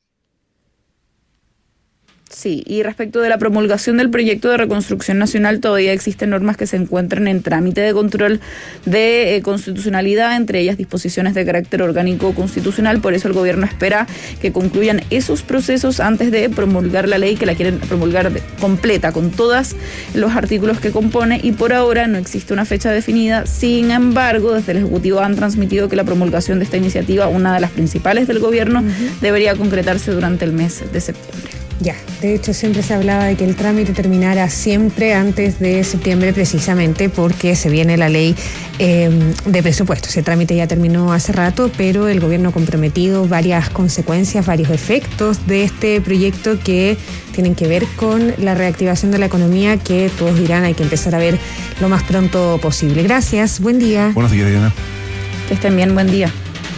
Sí, y respecto de la promulgación del proyecto de reconstrucción nacional, todavía existen normas que se encuentran en trámite de control de eh, constitucionalidad, entre ellas disposiciones de carácter orgánico constitucional. Por eso el gobierno espera que concluyan esos procesos antes de promulgar la ley, que la quieren promulgar de, completa, con todos los artículos que compone, y por ahora no existe una fecha definida. Sin embargo, desde el Ejecutivo han transmitido que la promulgación de esta iniciativa, una de las principales del gobierno, uh-huh. debería concretarse durante el mes de septiembre. Ya, de hecho siempre se hablaba de que el trámite terminara siempre antes de septiembre, precisamente porque se viene la ley eh, de presupuesto. Ese trámite ya terminó hace rato, pero el gobierno ha comprometido varias consecuencias, varios efectos de este proyecto que tienen que ver con la reactivación de la economía, que todos dirán hay que empezar a ver lo más pronto posible. Gracias, buen día. Buenos días, Diana. Que estén bien, buen día.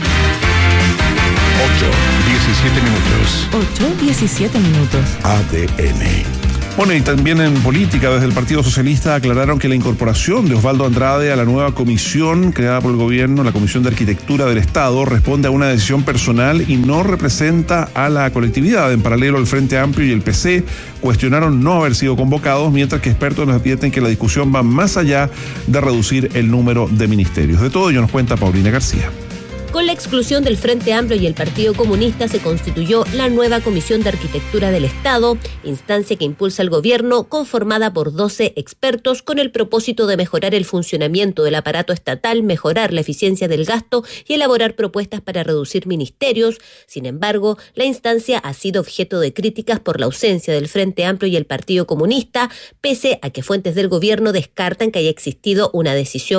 ocho, diecisiete minutos. ocho, diecisiete minutos. A D N. Bueno, y también en política, desde el Partido Socialista aclararon que la incorporación de Osvaldo Andrade a la nueva comisión creada por el gobierno, la Comisión de Arquitectura del Estado, responde a una decisión personal y no representa a la colectividad. En paralelo, el Frente Amplio y el P C cuestionaron no haber sido convocados, mientras que expertos nos advierten que la discusión va más allá de reducir el número de ministerios. De todo ello nos cuenta Paulina García. Con la exclusión del Frente Amplio y el Partido Comunista se constituyó la nueva Comisión de Arquitectura del Estado, instancia que impulsa el gobierno, conformada por doce expertos con el propósito de mejorar el funcionamiento del aparato estatal, mejorar la eficiencia del gasto y elaborar propuestas para reducir ministerios. Sin embargo, la instancia ha sido objeto de críticas por la ausencia del Frente Amplio y el Partido Comunista, pese a que fuentes del gobierno descartan que haya existido una decisión